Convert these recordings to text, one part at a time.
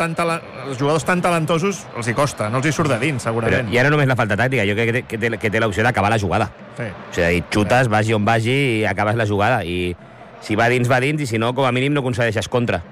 els jugadors tan talentosos els hi costa, no els hi surt de dins, segurament. I ara només la falta tàctica, jo crec que té l'opció d'acabar la jugada. Sí. O sigui, xutes, vagi on vagi i acabes la jugada. I si va dins, i si no, com a mínim no aconsegueixes contra.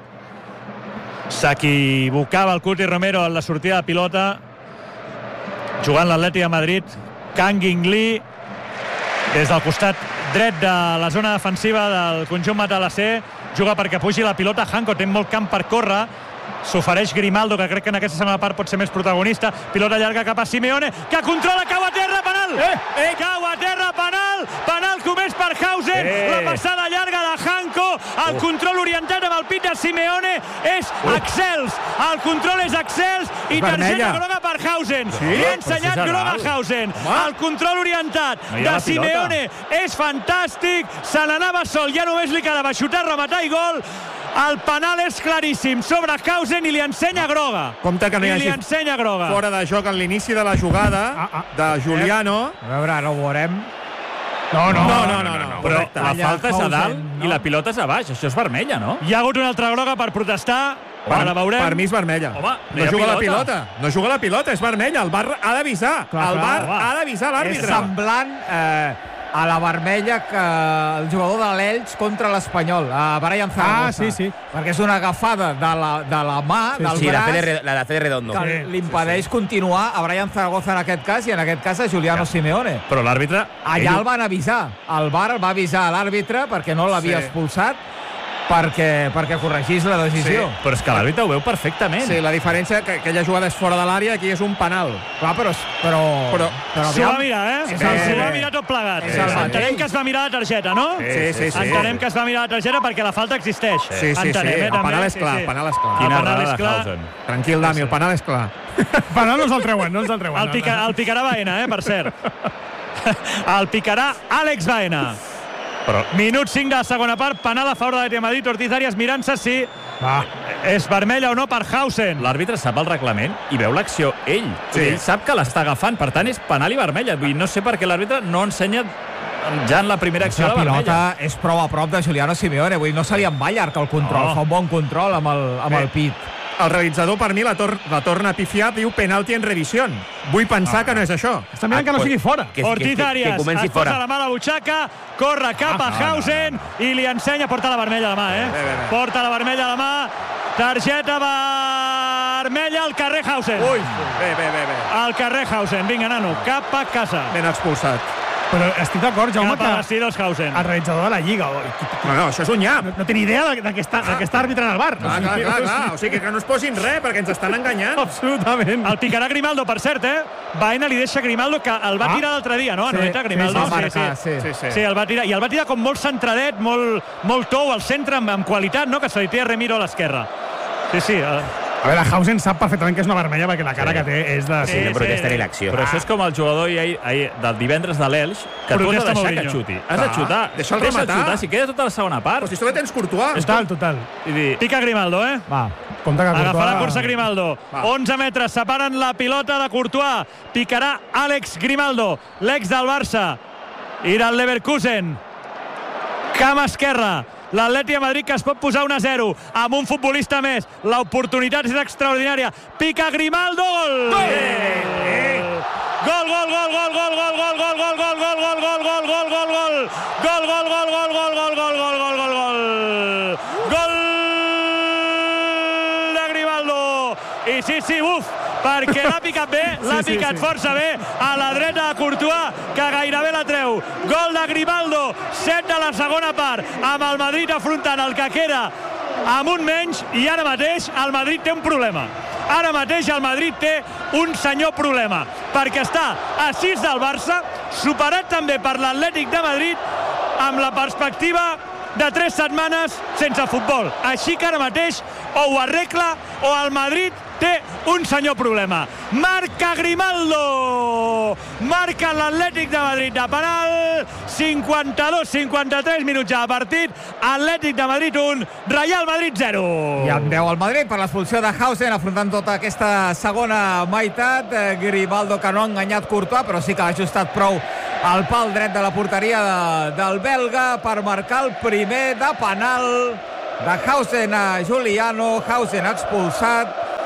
S'equivocava el Cuti Romero en la sortida de pilota, jugant l'Atlètic de Madrid. Kang In-lee des del costat dret de la zona defensiva del conjunt matalasser, juga perquè pugi la pilota. Hanco té molt camp per córrer, s'ofereix Grimaldo, que crec que en aquesta segona part pot ser més protagonista. Pilota llarga cap a Simeone, que controla, cau a terra, penal! Cau a terra, penal comès per Hausen, la passada llarga de Hanco, el control orientat amb el pit de Simeone és excels, el control és excels i targeta groga per Hausen. Li ha ensenyat groga a Hausen. El control orientat de Simeone és fantàstic, se n'anava sol, ja només li quedava xutar, rematar i gol. El penal és claríssim sobre Hausen i li ensenya groga. Compte que no hi hagi fora de joc en l'inici de la jugada de Giuliano. A veure, no ho veurem. No. Però la falta és a dalt i la pilota és a baix. Això és vermella, no? Hi ha hagut una altra groga per protestar. Ara veurem. Per mi és vermella. Home, no juga la pilota. No juga la pilota, és vermella. El VAR ha d'avisar. El VAR ha d'avisar l'àrbitre. És semblant a la vermella que el jugador de l'Elx contra l'Espanyol, a Brian Zaragoza. Sí. Perquè és una agafada de la mà, del braç, la de Fede Redondo. que li impedeix continuar a Brian Zaragoza en aquest cas, i en aquest cas a Giuliano Simeone. Però l'àrbitre... Allà el van avisar. El VAR el va avisar a l'àrbitre perquè no l'havia expulsat, perquè corregís la decisió. Però és que l'àrbitre ho veu perfectament. Sí, la diferència que aquella jugada és fora de l'àrea, aquí és un penal. Clar, però s'ho va mirar, s'ho va mirar tot plegat. Entenem que es va mirar la targeta, no? Sí. Entenem que es va mirar la targeta perquè la falta existeix. Sí. El penal és clar, Quina errada de Hausen. Tranquil, Dami, el penal és clar. Penal no se'l treuen, El picarà Baena, per cert. El picarà Àlex Baena. Minut 5 de la segona part, penal a favor de l'Atlètic de Madrid. Ortiz Arias mirant-se si és vermella o no per Hausen. L'àrbitre sap el reglament i veu l'acció ell. Ell sap que l'està agafant, per tant és penal i vermella. Vull dir, no sé per què l'àrbitre no ensenya ja en la primera acció la de vermella. pilota és prou a prop de Giuliano Simeone. Vull dir, no se li en va llarg el control, fa un bon control amb el pit. El realitzador, per mi, la torna a pifiar, diu penalti en revisió. Vull pensar que no és això. Està mirant que no sigui fora. Ortiz Arias es posa la mà a la butxaca, corre cap a Hausen i li ensenya, porta la vermella a la mà, porta la vermella a la mà, targeta vermella al carrer Hausen. Bé. Al carrer Hausen, vinga, nano, cap a casa. Ben expulsat. Però estic d'acord, Jaume, Cap a vestidos Hausen. El realitzador de la Lliga... No, això és un nyap. No té ni idea de que està arbitrant el VAR. Clar. O sigui, que no es posin res, perquè ens estan enganyant. Absolutament. El picarà Grimaldo, per cert, Baena li deixa Grimaldo, que el va tirar l'altre dia, no? Anoeta, Grimaldo. Sí, el va tirar. I el va tirar com molt centradet, molt tou al centre, amb qualitat, no? Que se li té Remiro a l'esquerra. Sí. A veure, Hausen sap perfectament que és una vermella perquè la cara que té és de... Sí, no protesta ni l'acció. Però això és com el jugador del divendres de l'Elx, que tu has de deixar que xuti. Has de xutar. Deixa'l rematar. Si queda tota la segona part. Però si també tens Courtois. Total. Pica Grimaldo, Va, compte que Courtois... Agafarà cursa Grimaldo. 11 metres separen la pilota de Courtois. Picarà Àlex Grimaldo, l'ex del Barça i del Leverkusen. Cama esquerra. L'Atlètic de Madrid, que es pot posar 1-0 amb un futbolista més. L'oportunitat és extraordinària. Pica Grimaldo, gol! Gol de Grimaldo. I sí, perquè l'ha picat bé, l'ha picat força bé a la dreta de Courtois, que gairebé la treu. Gol de Grimaldo, 7 de la segona part, amb el Madrid afrontant el que queda amb un menys, i ara mateix el Madrid té un problema. Ara mateix el Madrid té un senyor problema, perquè està a 6 del Barça, superat també per l'Atlètic de Madrid, amb la perspectiva de 3 setmanes sense futbol. Així que ara mateix o ho arregla o el Madrid té un senyor problema. Marca Grimaldo! Marca l'Atlètic de Madrid de penal. 52-53 minuts ja de partit. Atlètic de Madrid 1, Real Madrid 0. I en veu el Madrid per l'expulsió de Hausen, afrontant tota aquesta segona meitat. Grimaldo, que no ha enganyat Courtois, però sí que ha ajustat prou al pal dret de la porteria del belga per marcar el primer de penal de Hausen a Giuliano. Hausen expulsat.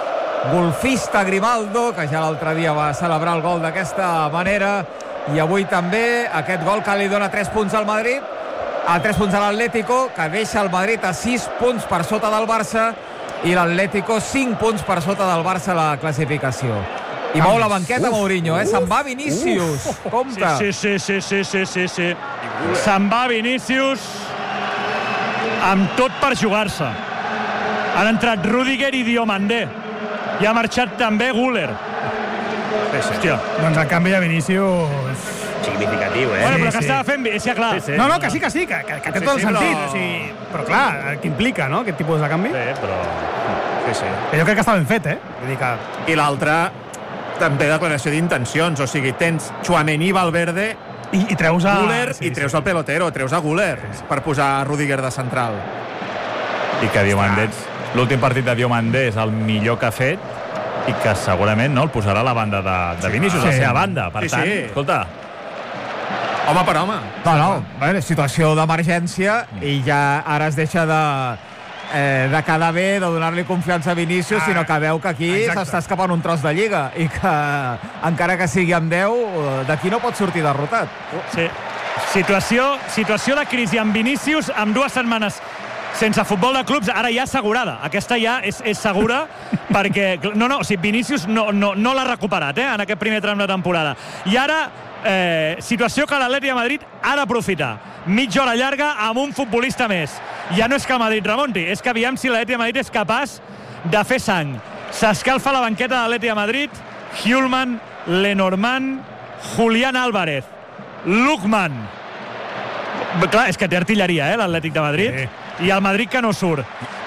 golfista Grimaldo, que ja l'altre dia va celebrar el gol d'aquesta manera, i avui també aquest gol que li dona 3 punts al Madrid, a 3 punts a l'Atlético, que deixa el Madrid a 6 punts per sota del Barça, i l'Atlético 5 punts per sota del Barça a la classificació. I mou la banqueta Mourinho, se'n va Vinícius. Compte. Sí. Se'n va Vinícius amb tot per jugar-se. Han entrat Rüdiger i Diomandé. I ha marxat també Güler. Hòstia. Doncs el canvi de Vinícius... Significatiu, Bueno, però que sí. estava fent bé, sí, clar. No, que sí, que té tot el sentit. O sigui, però clar, què implica, no?, aquest tipus de canvi. però... Sí. Que jo crec que està ben fet, Vull dir que... I l'altre, també declaració d'intencions. O sigui, tens Tchouaméni, Valverde, I treus a... Güler, i treus el pelotero, treus a Güler per posar Rüdiger de central. I que Diomandé, l'últim partit de Diomandé és el millor que ha fet i que segurament no el posarà a la banda de Vinícius, a la seva banda. Per tant, escolta... Home per home. No, situació d'emergència i ja ara es deixa de quedar bé, de donar-li confiança a Vinícius, sinó que veu que aquí s'està escapant un tros de lliga i que encara que sigui amb 10, d'aquí no pot sortir derrotat. Sí. Situació de crisi amb Vinícius amb 2 setmanes sense futbol de clubs, ara ja assegurada. Aquesta ja és segura perquè... o sigui, Vinícius no l'ha recuperat en aquest primer tram de temporada. I ara, situació que l'Atlètic de Madrid ha d'aprofitar. Mitja hora llarga amb un futbolista més. Ja no és que el Madrid remunti, és que aviam si l'Atlètic de Madrid és capaç de fer sang. S'escalfa la banqueta de l'Atlètic de Madrid, Hjulman, Lenormand, Julián Álvarez, Lukman. Clar, és que té artilleria, l'Atlètic de Madrid. Sí. I el Madrid que no surt.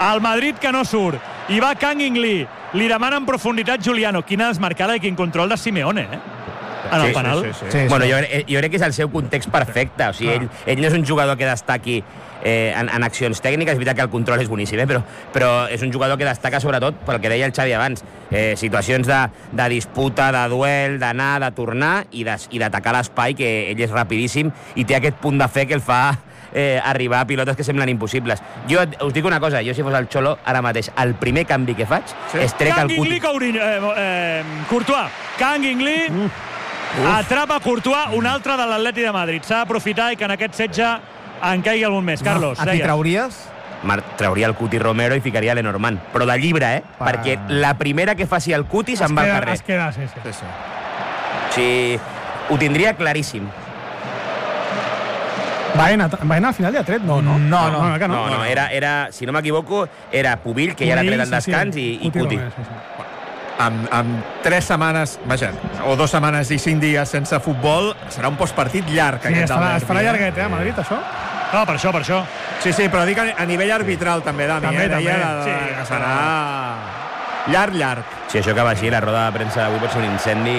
I va Kang In-lee. Li demana en profunditat Juliano. Quina desmarcada i quin control de Simeone, en el penal. Sí. Bueno, jo crec que és el seu context perfecte. O sigui, ell no és un jugador que destaqui en accions tècniques. És veritat que el control és boníssim, però és un jugador que destaca sobretot pel que deia el Xavi abans. Situacions de disputa, de duel, d'anar, de tornar i d'atacar l'espai, que ell és rapidíssim i té aquest punt de fe que el fa arribar a pilotes que semblen impossibles. Jo us dic una cosa, jo si fos el Xolo ara mateix, el primer canvi que faig és trec el Cuti. Courtois. Kang In-lee atrapa Courtois, un altre de l'Atlètic de Madrid. S'ha d'aprofitar i que en aquest setge en caigui algun més. Carlos, a qui trauries? Trauria el Cuti Romero i ficaria Lenormand. Però de llibre, perquè la primera que faci el Cuti se'n va al carrer. Es queda, sí. Sí, ho tindria claríssim. Va anar al final ja tret? No. No, era, si no m'equivoco, era Pubill, que ja l'ha tret al descans, i Cuti. Amb 3 setmanes, o 2 setmanes i 5 dies sense futbol, serà un postpartit llarg. Sí, es farà llarguet, a Madrid, això? No, per això. Sí, però dic a nivell arbitral també, Dani. També. Que serà llarg. Si això acaba així, la roda de premsa d'avui pot ser un incendi...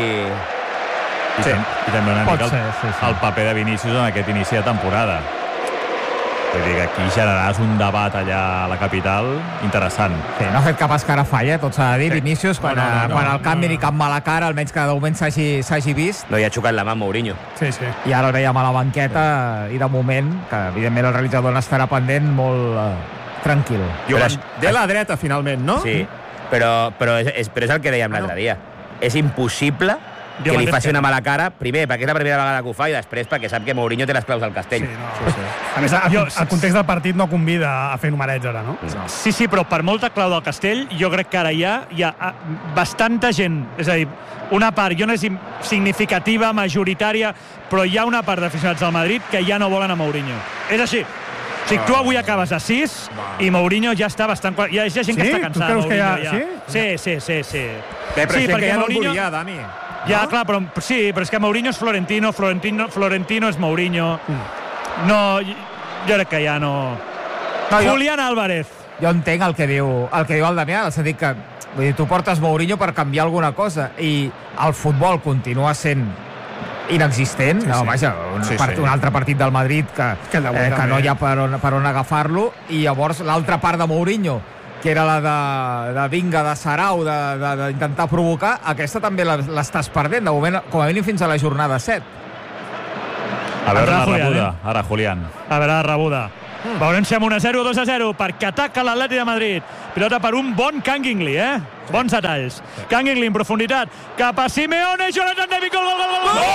I també una mica el paper de Vinícius en aquest inici de temporada. Vull dir que aquí generaràs un debat allà a la capital interessant. Sí, no ha fet cap escarafall, tot s'ha de dir, Vinícius, quan el canvi ni cap mala cara, almenys que de moment s'hagi vist. No, hi ha xocat la mà Mourinho. Sí. I ara el veiem a la banqueta i de moment, que evidentment el realitzador n'estarà pendent, molt tranquil. De la dreta, finalment, no? Sí, però és el que dèiem l'altre dia. És impossible que li faci una mala cara, primer perquè és la primera vegada que ho fa i després perquè sap que Mourinho té les claus del castell. A més, el context del partit no convida a fer numerets ara, no? Sí, però per molta clau del castell, jo crec que ara hi ha bastanta gent, és a dir, una part, jo no és significativa, majoritària, però hi ha una part d'aficionats del Madrid que ja no volen a Mourinho. És així. O sigui, tu avui acabes a 6 i Mourinho ja està bastant... Hi ha gent que està cansada. Tu creus que ja... Sí. Però és que ja no el volia, Dani. Ja, clar, però és que Mourinho és Florentino és Mourinho. No, jo crec que ja no... Julián Álvarez. Jo entenc el que diu el Damià, en el sentit que tu portes Mourinho per canviar alguna cosa i el futbol continua sent inexistent. Un altre partit del Madrid que no hi ha per on agafar-lo, i llavors l'altra part de Mourinho, que era la de vinga, de sarau, d'intentar provocar, aquesta també l'estàs perdent, de moment, com a mínim fins a la jornada 7. A veure la rebuda, ara, Julián. A veure la rebuda. Veurem si amb 1-0 o 2-0, perquè ataca l'Atlètic de Madrid. Pilota per un bon Kang In-lee, Bons detalls. Kang In-lee en profunditat, cap a Simeone, Jonathan David, gol, gol, gol, gol, gol!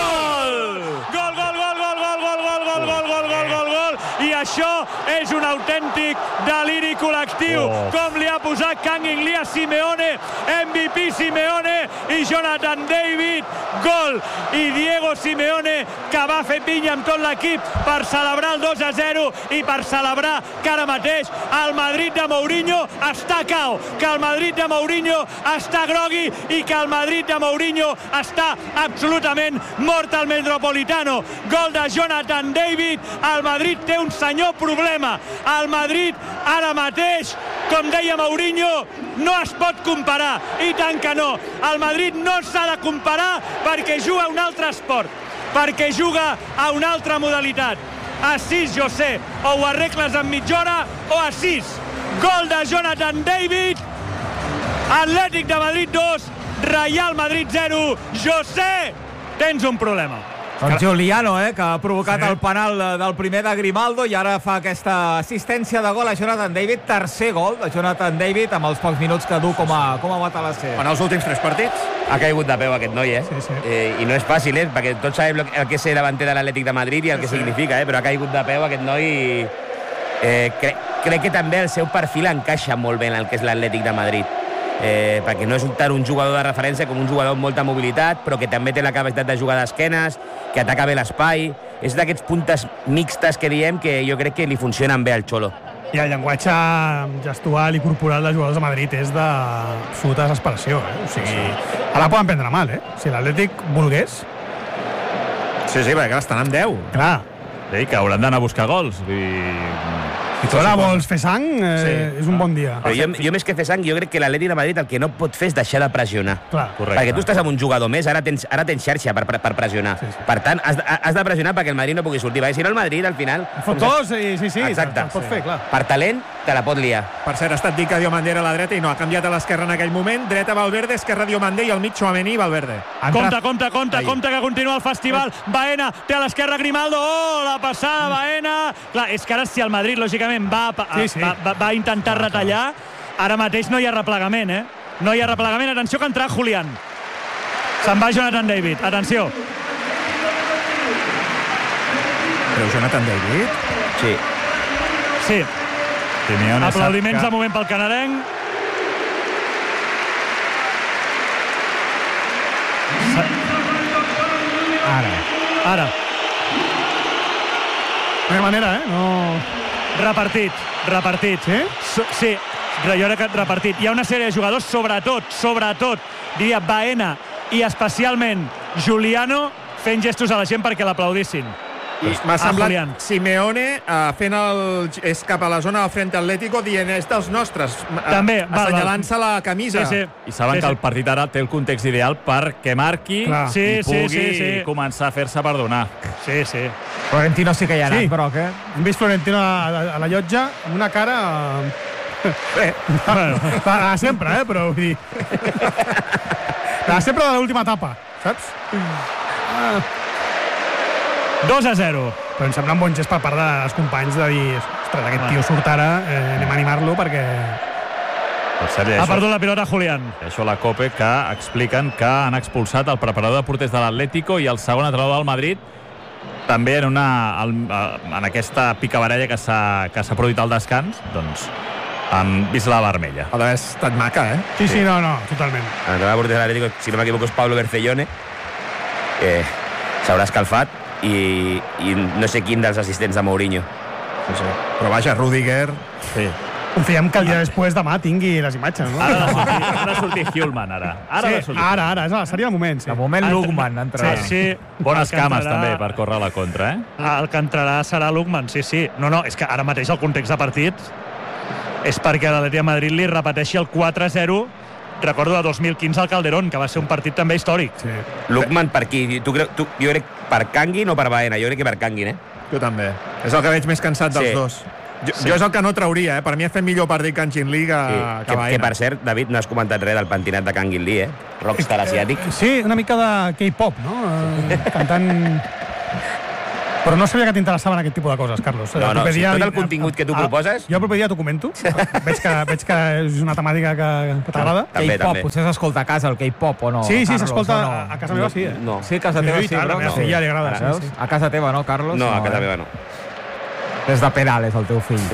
Gol, gol, gol, gol, gol, gol, gol, gol, gol, gol, gol, gol, gol! I això és un autèntic deliri col·lectiu, com li ha posat Kang In-lee a Simeone, MVP Simeone i Jonathan David, gol! I Diego Simeone, que va fer pinya amb tot l'equip per celebrar el 2-0 i per celebrar que ara mateix el Madrid de Mourinho està cao, que el Madrid de Mourinho està grogui i que el Madrid de Mourinho està absolutament mort al Metropolitano. Gol de Jonathan David. El Madrid té un senyor problema. El Madrid ara mateix, com deia Mourinho, no es pot comparar. I tant que no. El Madrid no s'ha de comparar perquè juga a un altre esport, perquè juga a una altra modalitat. A 6, José, o ho arregles en mitja hora o a 6. Gol de Jonathan David. Atlètic de Madrid 2, Real Madrid 0. José, tens un problema. Doncs Giuliano, que ha provocat el penal del primer de Grimaldo i ara fa aquesta assistència de gol a Jonathan David. Tercer gol de Jonathan David amb els pocs minuts que du com a matalasser. En els últims 3 partits. Ha caigut de peu aquest noi, Sí. I no és fàcil, perquè tots sabem el que és ser davanter de l'Atlètic de Madrid i el que significa, però ha caigut de peu aquest noi i crec que també el seu perfil encaixa molt bé en el que és l'Atlètic de Madrid. Perquè no és tant un jugador de referència com un jugador amb molta mobilitat, però que també té la capacitat de jugar d'esquenes, que ataca bé l'espai. És d'aquests puntes mixtes que diem que jo crec que li funcionen bé al Xolo. I el llenguatge gestual i corporal dels jugadors de Madrid és d'absoluta desesperació. O sigui, ara poden prendre mal, Si l'Atlètic volgués... Sí, perquè estan amb 10. Clar. Sí, que hauran d'anar a buscar gols. Si tu ara vols fer sang, és un bon dia. Però jo més que fer sang, jo crec que l'Atlètic de Madrid el que no pot fer és deixar de pressionar. Clar. Correcte. Perquè tu estàs amb un jugador més, ara tens xarxa per pressionar. Sí. Per tant, has de pressionar perquè el Madrid no pugui sortir. Perquè si no, el Madrid, al final... Fotos, sí, exacte. pots fer, clar. Per talent, te la pot liar. Per cert, ha estat dit que Diomandé a la dreta i no, ha canviat a l'esquerra en aquell moment. Dreta Valverde, esquerra Diomandé i al mig Tchouaméni i Valverde. Compte, que continua el festival. Baena, té a l'esquerra Grimaldo. Oh, la passada, Baena. Clar, és que ara si el Madrid, lògicament, va intentar retallar, ara mateix no hi ha replegament, No hi ha replegament. Atenció que entra Julián. Se'n va Jonathan David. Atenció. Però Jonathan David? Sí. Sí. Aplaudiments de moment pel canadenc. Ara. No hi ha manera, No... Repartit. Sí? Sí, jo crec que repartit. Hi ha una sèrie de jugadors, sobretot, diria Baena i especialment Giuliano, fent gestos a la gent perquè l'aplaudissin. M'ha semblat Julián. Simeone fent és cap a la zona del Frente Atlético dient és dels nostres, També, assenyalant-se la camisa. Sí. I saben que el partit ara té el context ideal perquè marqui i pugui començar a fer-se perdonar. Sí. Florentino sí que hi ha anat, però què? Hem vist Florentino a la llotja amb una cara... La de sempre, però vull dir... La de sempre de l'última etapa, saps? 2-0. Però em sembla un bon gest per part dels companys de dir, ostres, aquest tio surt ara, anem a animar-lo perquè... Ha perdut la pilota Julián. Això a la COPE, que expliquen que han expulsat el preparador de porters de l'Atlético i el segon entrenador del Madrid també en aquesta picabaralla que s'ha produït al descans, doncs han vist la vermella. Ha d'haver estat maca, Sí, no, totalment. L'entrenador de porters de l'Atlético, si no m'equivoco, és Pablo Bercellone, que s'haurà escalfat, i no sé quin dels assistents de Mourinho. Sí. Però vaja, Rüdiger... Sí. Confiem que el dia després demà tingui les imatges, no? Ara ha de sortir Hjulman, ara. Ara, seria el moment, sí. De moment Lukman entrarà. Sí. Bones cames, també, per córrer a la contra, El que entrarà serà Lukman, sí. No, és que ara mateix el context de partit és perquè l'Atlètic de Madrid li repeteixi el 4-0, recordo de 2015 al Calderón, que va ser un partit també històric. Sí. Lukman per qui? Jo crec per Kangin o per Baena? Jo crec que per Kangin, Jo també. És el que veig més cansat dels dos. Jo és el que no trauria, Per mi ha fet millor partit Kang In-lee que Baena. Que, per cert, David, no has comentat res del pentinat de Kang In-lee, Rockstar asiàtic. Sí, una mica de K-pop, no? Cantant... Però no sabia que t'interessaven aquest tipus de coses, Carlos. No, no, si tot el contingut que tu proposes... Jo el proper dia t'ho comento. Veig que és una temàtica que t'agrada. També, K-pop, també. potser s'escolta a casa el K-pop o no? Sí, Carlos, s'escolta o no? a casa meva, sí, No. Sí, a casa teva sí, a la meva filla li agrada. Ara, Sí. A casa teva, no, Carlos? No, a casa meva no. Des de Perales, el teu fill.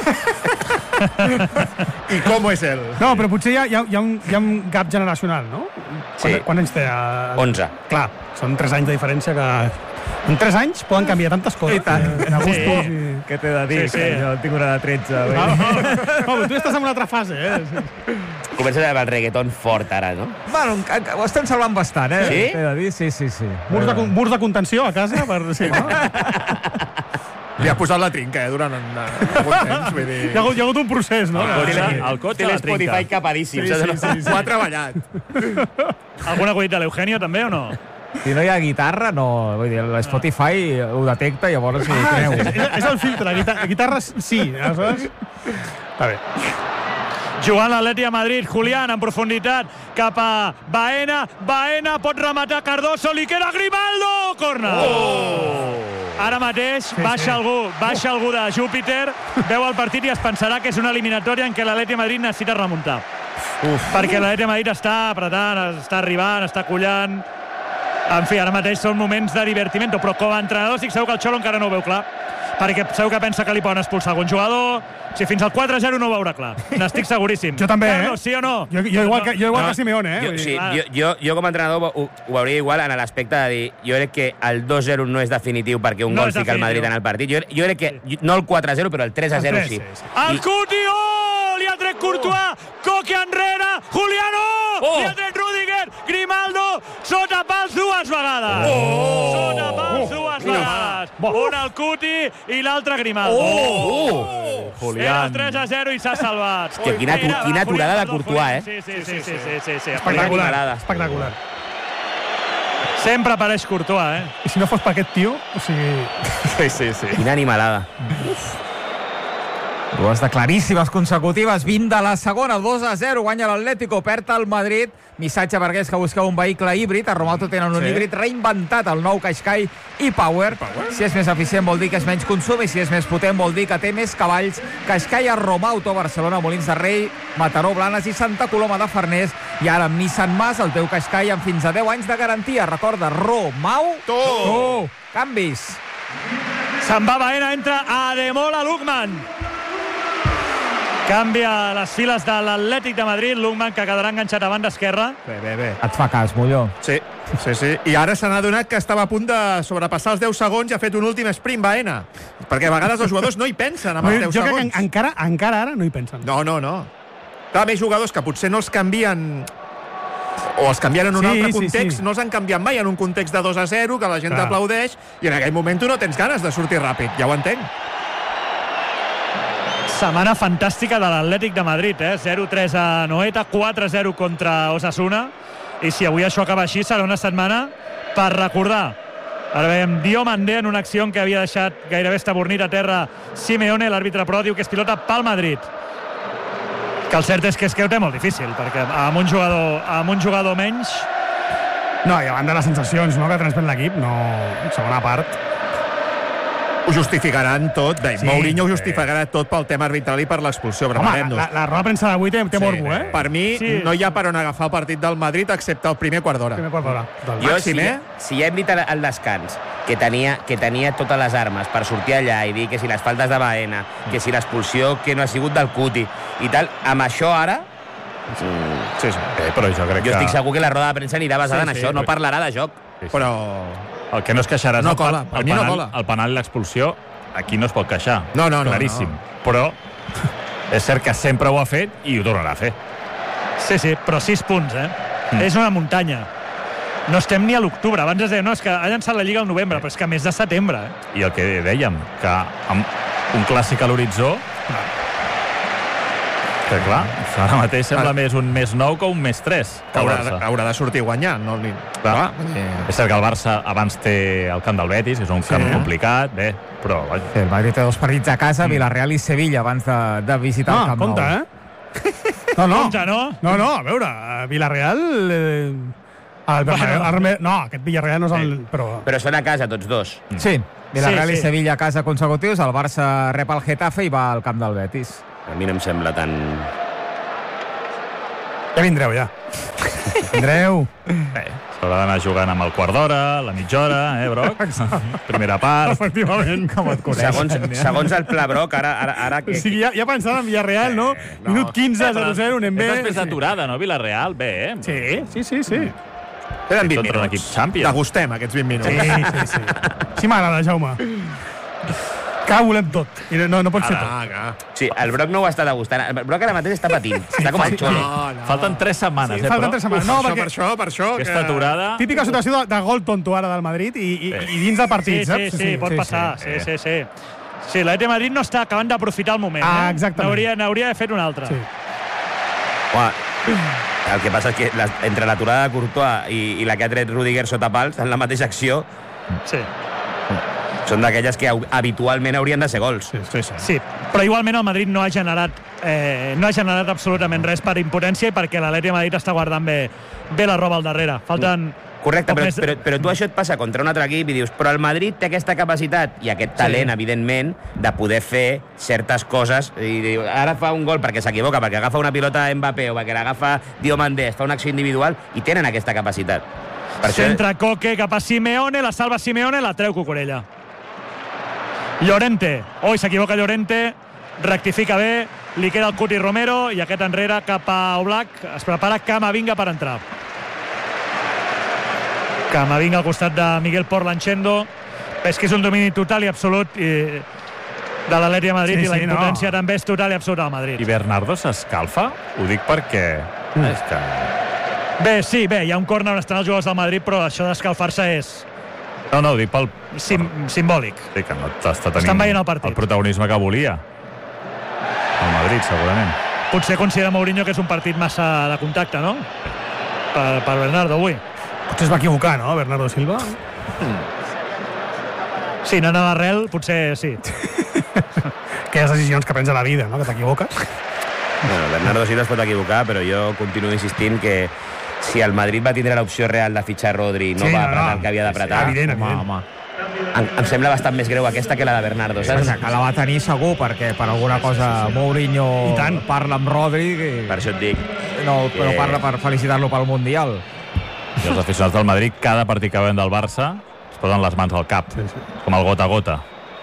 I com és ell? No, però potser hi ha un gap generacional, no? Sí. Quants anys té? 11. Clar, són 3 anys de diferència que... En 3 anys poden canviar tantes coses. I tant. De gustos i... Què t'he de dir? Sí, sí. Que jo tinc una de 13. No, però tu estàs en una altra fase, Comences amb el reggaeton fort ara, no? Bueno, ho estem salvant bastant, Sí? T'he de dir, sí. Murs de contenció a casa per... Sí, no? Li ha posat la trinca, durant algun temps. Vull dir... Hi ha hagut un procés, no? El cotxe Té la l'Spotify trinca. capadíssim. Sí. Ho ha treballat. Algun acudit de l'Eugenio, també, o no? Si no hi ha guitarra, no. Vull dir, l'Spotify ho detecta i llavors ho creu. És el filtre, guitarres sí, aleshores... Està bé. Jugant l'Atleti a Madrid, Julián en profunditat cap a Baena. Baena pot rematar Cardoso, li queda Grimaldo! Corna! Ara mateix baixa algú de Júpiter, veu el partit i es pensarà que és una eliminatòria en què l'Atleti de Madrid necessita remuntar. Perquè l'Atleti de Madrid està apretant, està arribant, està collant. En fi, ara mateix són moments de divertimento, però com a entrenador estic segur que el Xolo encara no ho veu clar, perquè segur que pensa que li poden expulsar algun jugador. Si fins al 4-0 no ho veurà clar. N'estic seguríssim. Jo també, Carlos, sí o no? Jo igual que Simeone, Jo, sí, jo com a entrenador ho veuria igual en l'aspecte de dir, jo crec que el 2-0 no és definitiu perquè un No gol és fica el Madrid definitiu. en el partit. Jo crec que no el 4-0, però el 3-0 sí. El Cuti, li ha tret Courtois, Coque enrere, Juliano, li ha tret Rüdiger, Grimaldo, sota pals dues vegades. Sota pals dues vegades. Un al Cuti i l'altre Grimaldo. Era el 3-0 i s'ha salvat. Hòstia, quina aturada de Courtois, Sí. Espectacular, espectacular. Sempre apareix Courtois, I si no fos per aquest tio, o sigui... Sí. Quina animalada. Dues de claríssimes consecutives, 20 de la segona, 2-0, guanya l'Atlético, perd el Madrid. Missatge per aquells que busqueu un vehicle híbrid. A Romauto tenen un híbrid reinventat, el nou Qashqai e-Power. Si és més eficient vol dir que és menys consum i si és més potent vol dir que té més cavalls. Qashqai a Romauto, Barcelona, Molins de Rei, Mataró, Blanes i Santa Coloma de Farners. I ara amb Nissan Mas, el teu Qashqai amb fins a 10 anys de garantia. Recorda, Romauto. Canvis. Se'n va Baena, entra Ademola Lookman. Canvia les files de l'Atlètic de Madrid, Lookman, que quedarà enganxat a banda esquerra. Bé. Et fa cas, Molló. Sí. I ara s'ha adonat que estava a punt de sobrepassar els 10 segons i ha fet un últim sprint Baena. Perquè a vegades els jugadors no hi pensen amb els 10 Jo crec segons. que encara ara no hi pensen. No. Clar, més jugadors que potser no els canvien o els canvien en un altre context, no els han canviat mai en un context de 2-0, que la gent t'aplaudeix, i en aquell moment tu no tens ganes de sortir ràpid, ja ho entenc. Setmana fantàstica de l'Atlètic de Madrid, 0-3 a Noeta, 4-0 contra Osasuna, i si avui això acaba així serà una setmana per recordar. Ara veiem Diomandé en una acció en què havia deixat gairebé estabornit a terra Simeone, l'àrbitre pro diu que és pilota pel Madrid. Que el cert és que ho té molt difícil, perquè amb un jugador menys... No, i davant de les sensacions que transmet l'equip, no, segona part... Ho justificaran tot. Bé, Mourinho ho justificarà tot pel tema arbitral i per l'expulsió. Home, la roda de premsa d'avui té morbo, Per mi no hi ha per on agafar el partit del Madrid excepte el primer quart d'hora. Jo, si ja hem dit al descans que tenia totes les armes per sortir allà i dir que si les faltes de Baena, que si l'expulsió que no ha sigut del Cuti i tal, amb això ara... Sí, però jo crec que... Jo estic segur que la roda de premsa anirà basada en això, no parlarà de joc. Però... El que no es queixarà és no cola. el penal i l'expulsió. Aquí no es pot queixar. No. Claríssim. Però és cert que sempre ho ha fet i ho tornarà a fer. Sí, però 6 punts, És una muntanya. No estem ni a l'octubre. Abans es deia, no, és que ha llançat la Lliga al novembre, però és que a més de setembre. I el que dèiem, que amb un clàssic a l'horitzó... Que clar, ara mateix sembla més un més 9 que un més 3. Haurà de sortir guanyant. No? Clar. És cert que el Barça abans té el camp del Betis, és un camp complicat, però... El Madrid té 2 partits a casa, Villarreal i Sevilla, abans de visitar el Camp Nou. Compte, No, a veure, Villarreal... No, aquest Villarreal no és el... Però són a casa tots dos. Sí, Villarreal i Sevilla a casa consecutius, el Barça rep el Getafe i va al camp del Betis. A mi no em sembla tan... Ja vindreu, ja. Vindreu. S'haurà d'anar jugant amb el quart d'hora, la mitja hora, Broc? Primera part. Efectivament. Com et coneixen. Segons el pla Broc, ara que... O sigui, ja pensant en Villarreal, no? Minut 15, 0-0, anem bé. És després d'aturada, no? Villarreal, bé, Sí. Queden 20 Contra un equip minuts. Champions. Degustem aquests 20 minuts. Sí. Sí m'agrada, Jaume. Que volem tot. I no pot ser tot. Sí, el Broc no ho està degustant. El Broc ara mateix està patint. Està com el xolo. Falten 3 setmanes, Sí, falten però 3 setmanes. No, Per això. aquesta aturada... Típica situació de gol tonto ara del Madrid i dins del partit, saps? Sí, pot passar. Sí. Sí, l'Atlètic Madrid no està acabant d'aprofitar el moment. Exactament. N'hauria de fer un altre. Sí. El que passa és que entre l'aturada de Courtois i la que ha tret Rudiger sota pals, en la mateixa acció, Sí. són d'aquelles que habitualment haurien de ser gols. Sí, però igualment el Madrid no ha generat absolutament res per impotència i perquè l'Atlètic de Madrid està guardant bé la roba al darrere. Falten... Correcte, però tu això et passa contra un altre equip i dius, però el Madrid té aquesta capacitat i aquest talent, evidentment, de poder fer certes coses i diu, ara fa un gol perquè s'equivoca, perquè agafa una pilota a Mbappé o perquè l'agafa Diomandé, fa una acció individual i tenen aquesta capacitat. Centre Coque cap a Simeone, la salva Simeone, la treu Cucurella. Llorente, s'equivoca Llorente, rectifica bé, li queda el Cuti Romero i aquest enrere cap a Oblak, es prepara Camavinga per entrar. Camavinga al costat de Miguel Porlanchendo. És que és un domini total i absolut de l'Atlètic de Madrid i la impotència també és total i absoluta del Madrid. I Bernardo s'escalfa? Ho dic perquè... És que... Bé, hi ha un córner on estan els jugadors del Madrid, però això d'escalfar-se és... No, ho dic pel... simbòlic. Sí, que no està tenint Estan veient el partit. El protagonisme que volia. El Madrid, segurament. Potser considera Mourinho que és un partit massa de contacte, no? Per Bernardo avui. Potser es va equivocar, no, Bernardo Silva? Sí, no anava arrel, potser sí. Aquelles decisions que prens a la vida, no?, que t'equivoques. Bueno, Bernardo Silva es pot equivocar, però jo continuo insistint que si el Madrid va tindre l'opció real de fitxar Rodri no va apretar el que havia d'apretar, Evident. em sembla bastant més greu aquesta que la de Bernardo, saps? Que la va tenir segur, perquè per alguna cosa Mourinho parla amb Rodri Per això et dic. però parla per felicitar-lo pel Mundial. I els aficionats del Madrid, cada partit que veuen del Barça, es posen les mans al cap, com el gota a gota.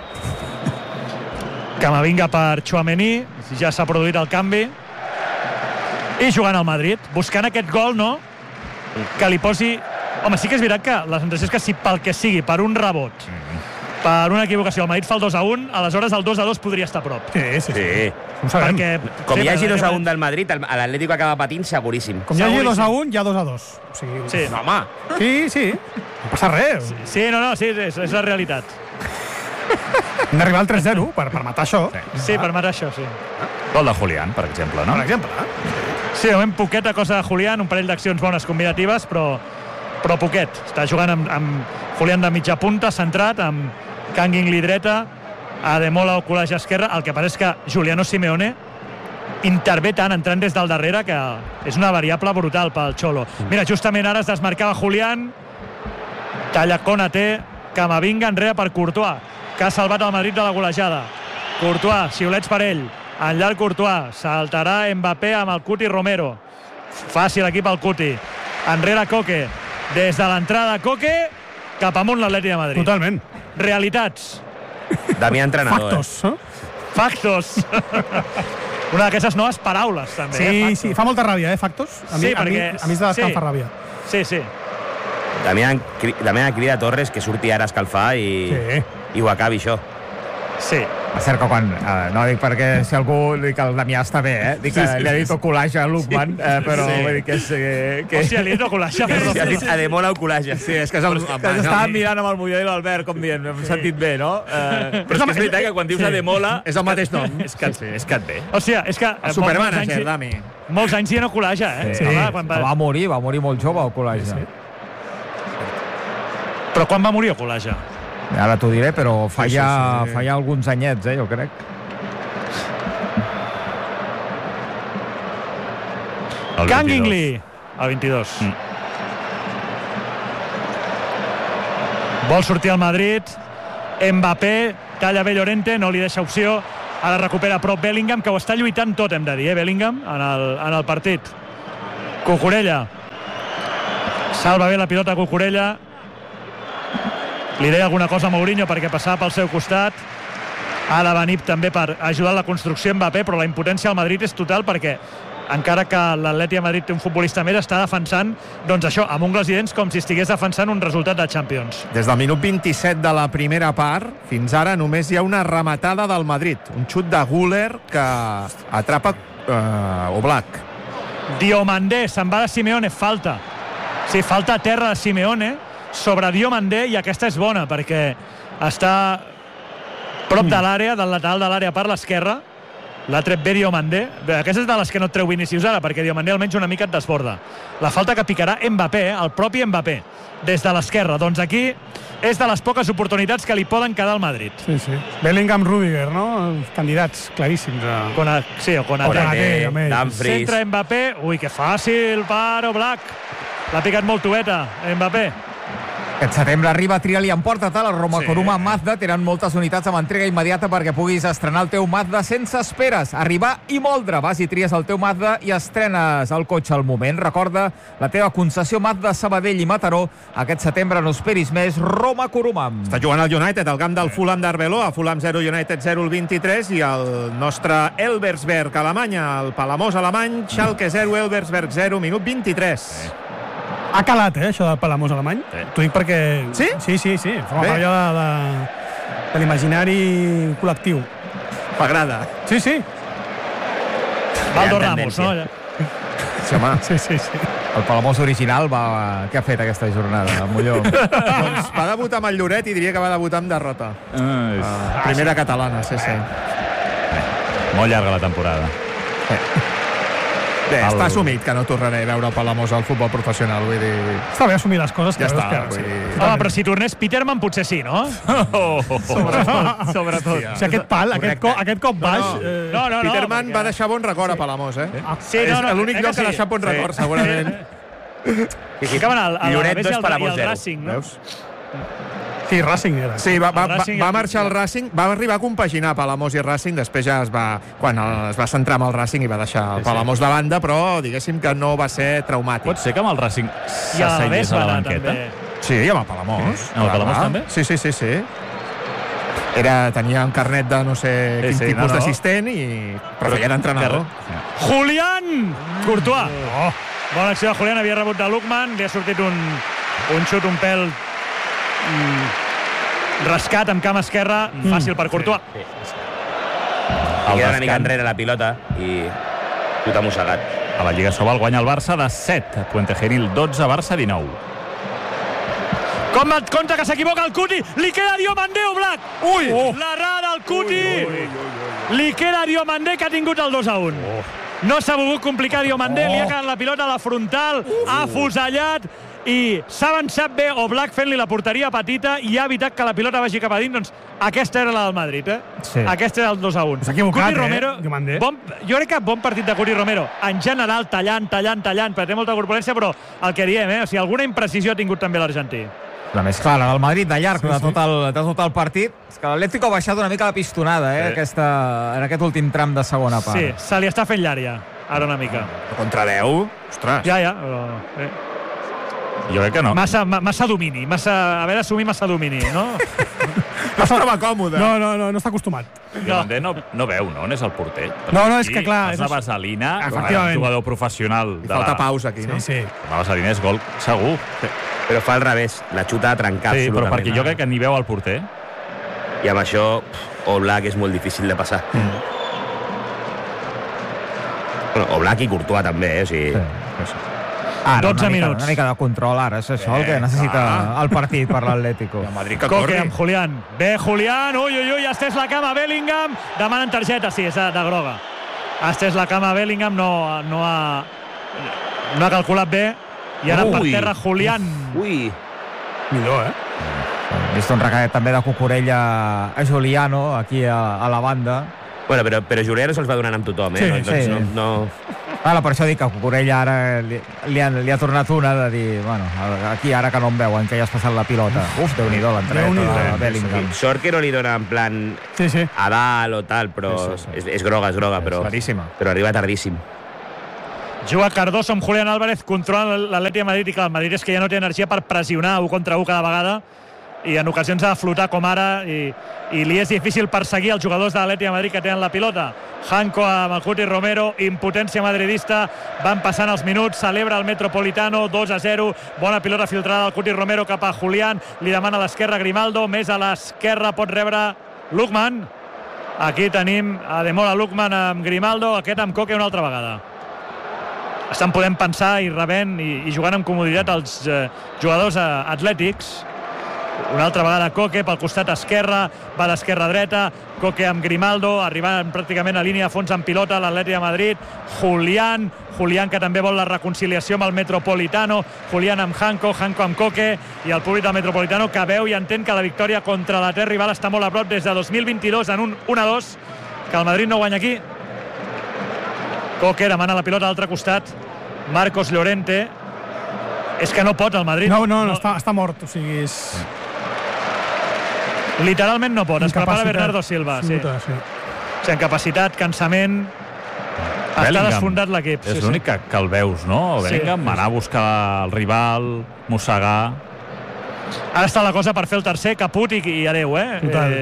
Camavinga per Tchouaméni, ja s'ha produït el canvi. I jugant al Madrid, buscant aquest gol, no?, que li posi... Home, sí que és veritat que la sensació és que si pel que sigui, per un rebot, per una equivocació, el Madrid fa el 2-1, aleshores el 2-2 podria estar a prop. Sí. Perquè, com hi hagi 2-1 del Madrid, l'Atlético acaba patint seguríssim. Com hi hagi 2-1, hi ha 2-2. O sigui... Sí. No, home. Sí. No passa res. Sí, és la realitat. Hem d'arribar al 3-0 per matar això. Sí, per matar això, sí. Gol de Julián, per exemple, no? Per exemple. Sí, un poqueta cosa de Julián, un parell d'accions bones combinatives, però poquet. Està jugant amb Julián de mitja punta, centrat, amb Kangin dreta, Ademola o Colaix esquerra. El que passa és que Juliano Simeone intervé tant entrant des del darrere que és una variable brutal pel Xolo. Mira, justament ara es desmarcava Julián, talla Konaté, Camavinga enrere per Courtois, que ha salvat el Madrid de la golejada. Courtois, xiulets per ell, en llarg Courtois, saltarà Mbappé amb el Cuti Romero. Fàcil aquí pel Cuti. Enrere Coque, des de l'entrada Coque, cap amunt l'Atlètic de Madrid. Totalment. Damià Realitats. entrenador. Factos. Una d'aquestes noves paraules, també. Sí, fa molta ràbia, Factos. A mi és de les que em fa ràbia. Sí. Damià crida a Torres que surti ara a escalfar i ho acabi això. Sí. És cert que quan... no dic perquè si algú... Dic que el Damià està bé, Dic que li ha dit Oculaja a Lukman, però vull dir que és... Hòstia, li ha dit Oculaja. Si ha dit Ademola o Colaja. Sí, és que és el... Que s'estava mirant amb el Molló i l'Albert, com dient, hem sentit bé, no? Però és que és veritat que quan dius Ademola... És el mateix nom. És que et ve. O sigui, és que... Supermanager, Dami. Molts anys dient Oculaja, Sí. Va morir molt jove, Oculaja. Però quan va morir Oculaja? Ara t'ho diré, però falla alguns anyets, jo crec. Kang Ingli, el 22. Vol sortir al Madrid. Mbappé, talla bé Llorente, no li deixa opció. Ara recupera a prop Bellingham, que ho està lluitant tot, hem de dir, Bellingham, en el partit. Cucurella. Salva bé la pilota Cucurella. Li deia alguna cosa a Mourinho perquè passava pel seu costat. Ha de venir també per ajudar la construcció Mbappé, però la impotència al Madrid és total perquè encara que l'Atleti de Madrid té un futbolista més, està defensant, doncs això, amb ungles i dents, com si estigués defensant un resultat de Champions. Des del minut 27 de la primera part, fins ara només hi ha una rematada del Madrid. Un xut de Güler que atrapa Oblak. Diomandé, se'n va de Simeone, falta. Sí, falta a terra de Simeone sobre Diomandé, i aquesta és bona, perquè està prop de l'àrea, del lateral de l'àrea per l'esquerra. L'ha tret bé Diomandé. Aquesta és de les que no et treu Vinícius ara, perquè Diomandé almenys una mica et desborda. La falta que picarà Mbappé, el propi Mbappé, des de l'esquerra. Doncs aquí és de les poques oportunitats que li poden quedar al Madrid. Sí, sí. Bellingham, Rudiger, no? Els candidats claríssims. Sí, o Konaté, Dumfries. Centre Mbappé. Ui, que fàcil per Oblak. L'ha picat molt tubeta, Mbappé. Aquest setembre arriba Trial i emporta-te la Roma Coruma Mazda. Tenen moltes unitats amb entrega immediata perquè puguis estrenar el teu Mazda sense esperes. Arribar i moldre. Vas i tries el teu Mazda i estrenes el cotxe al moment. Recorda la teva concessió Mazda Sabadell i Mataró. Aquest setembre no esperis més. Roma Coruma. Està jugant el United al camp del Fulham d'Arbeloa. Fulham 0, United 0 el 23, i el nostre Elversberg Alemanya, el Palamós alemany, Schalke 0, Elversberg 0, minut 23. Ha calat, això del Palamós alemany. T'ho dic perquè... Sí? Sí. Forma part allò de l'imaginari col·lectiu. M'agrada. Sí. Valdo Ramos, no? Sí, home. Sí. El Palamós original què ha fet aquesta jornada, Molló? Doncs va debutar amb el Lloret i diria que va debutar amb derrota. Primera catalana, sí. Molt llarga la temporada. Bé, està assumit que no tornaré a veure el Palamós al futbol professional, vull dir... Està bé assumir les coses. Ja està, vull dir... Home, però si tornés Peterman potser sí, no? Sobretot. O sigui, aquest pal, aquest cop baix... No, Peterman va deixar bon record a Palamós, eh? Sí, és l'únic lloc que ha deixat bon record, segurament. Ficaven al Lloret 2, Palamós 0. Racing, no? Veus? Sí, Racing era. Sí, va marxar al Racing, va arribar a compaginar Palamós i Racing, després ja es va centrar amb el Racing i va deixar el Palamós de banda, però diguéssim que no va ser traumàtic. Pot ser que amb el Racing s'assegués a la banqueta? Sí, amb el Palamós. Amb el Palamós també? Sí. Tenia un carnet de no sé quin tipus d'assistent, però feia d'entrenador. Julián Courtois. Bona acció de Julián, havia rebut de Lukman, li ha sortit un xut un pèl rascat amb cama esquerra, fàcil per Courtois. Queda una mica enrere la pilota i tot ha mossegat. A la Lliga Sobal guanya el Barça de 7, Puente Genil 12, Barça 19. Com et compta que s'equivoca el Cuti, li queda Diomandé Oblak. L'errada al Cuti. Li queda Diomandé, que ha tingut el 2-1. No s'ha volgut complicar Diomandé, li ha quedat la pilota a la frontal, ha afusellat i s'ha avançat bé Oblak fent-li la porteria petita i ha evitat que la pilota vagi cap a dins. Doncs aquesta era la del Madrid, Sí. Aquesta era el 2-1. S'ha equivocat, Cuti Romero, Diomandé. jo crec que bon partit de Cuti Romero. En general, tallant, perquè té molta corpulència, però el que diem, o sigui, alguna imprecisió ha tingut també l'argentí. La més clara del Madrid, de llarg, de tot el partit. És que l'Atlético ha baixat una mica la pistonada, en aquest últim tram de segona part. Sí, se li està fent l'àrea, ara una mica. Contra 10, ostres. Ja, però... Jo crec que no. Massa domini, haver d'assumir massa domini, no? No es troba còmode. No està acostumat. Diomandé no veu, no? On és el porter? No, és que clar... És la vaselina, efectivament. un jugador professional. Falta pausa aquí, no? Sí. La vaselina és gol segur. Però fa al revés, la xuta a trencar Sí, però absolutament. perquè jo crec que ni veu el porter. I amb això, Oblak és molt difícil de passar. Bueno, Oblak i Courtois també, o sigui... Ara, 12 minuts. Una mica de control, ara. És això el que necessita el partit per l'Atlético. Coque amb Julián. Bé, Julián. Ui, ha estès la cama Bellingham. Demanen targeta, sí, és de groga. Ha estès la cama Bellingham, no ha calculat bé. I ara per terra Julián. Ui. Millor, Hem vist un recadet també de Cucurella a Giuliano, aquí a la banda. Bueno, però Julián no se'ls va donant amb tothom, Sí. No. Per això dic que Cucurella ara li ha tornat una de dir, bueno, aquí ara que no em veuen, que ja has passat la pilota. Déu-n'hi-do l'entrada de Bellingham. Sort que no li dona en plan a dalt o tal, però és groga, però arriba tardíssim. Juga Cardoso amb Julián Álvarez, controla l'Atleti de Madrid, i clar, el Madrid és que ja no té energia per pressionar 1 contra 1 cada vegada, i en ocasions ha de flotar com ara, i li és difícil perseguir els jugadors de l'Atleti de Madrid que tenen la pilota. Janko amb el Cuti Romero, impotència madridista, van passant els minuts, celebra el Metropolitano, 2-0, bona pilota filtrada del Cuti Romero cap a Julián, li demana a l'esquerra Grimaldo, més a l'esquerra pot rebre Lukman. Aquí tenim a Demola Lukman amb Grimaldo, aquest amb Koke una altra vegada. Estan podent pensar i rebent i jugant amb comoditat els jugadors atlètics. Una altra vegada Koke pel costat esquerre, va d'esquerra a dreta, Koke amb Grimaldo, arribant pràcticament a línia de fons amb pilota l'Atleti de Madrid. Julián que també vol la reconciliació amb el Metropolitano, Julián amb Janko amb Koke, i el públic del Metropolitano que veu i entén que la victòria contra l'etern rival està molt a prop des de 2022 en un 1-2, que el Madrid no guanya aquí. Koke demana la pilota a l'altre costat, Marcos Llorente. És que no pot el Madrid. No, està mort, o sigui, és... Literalment no pot, es prepara Bernardo Silva. Sí. Incapacitat, cansament, està desfondat l'equip. És l'únic que el veus, no? Bellingham, anar a buscar el rival, mossegar... Ara està la cosa per fer el tercer, caput i adeu, Total.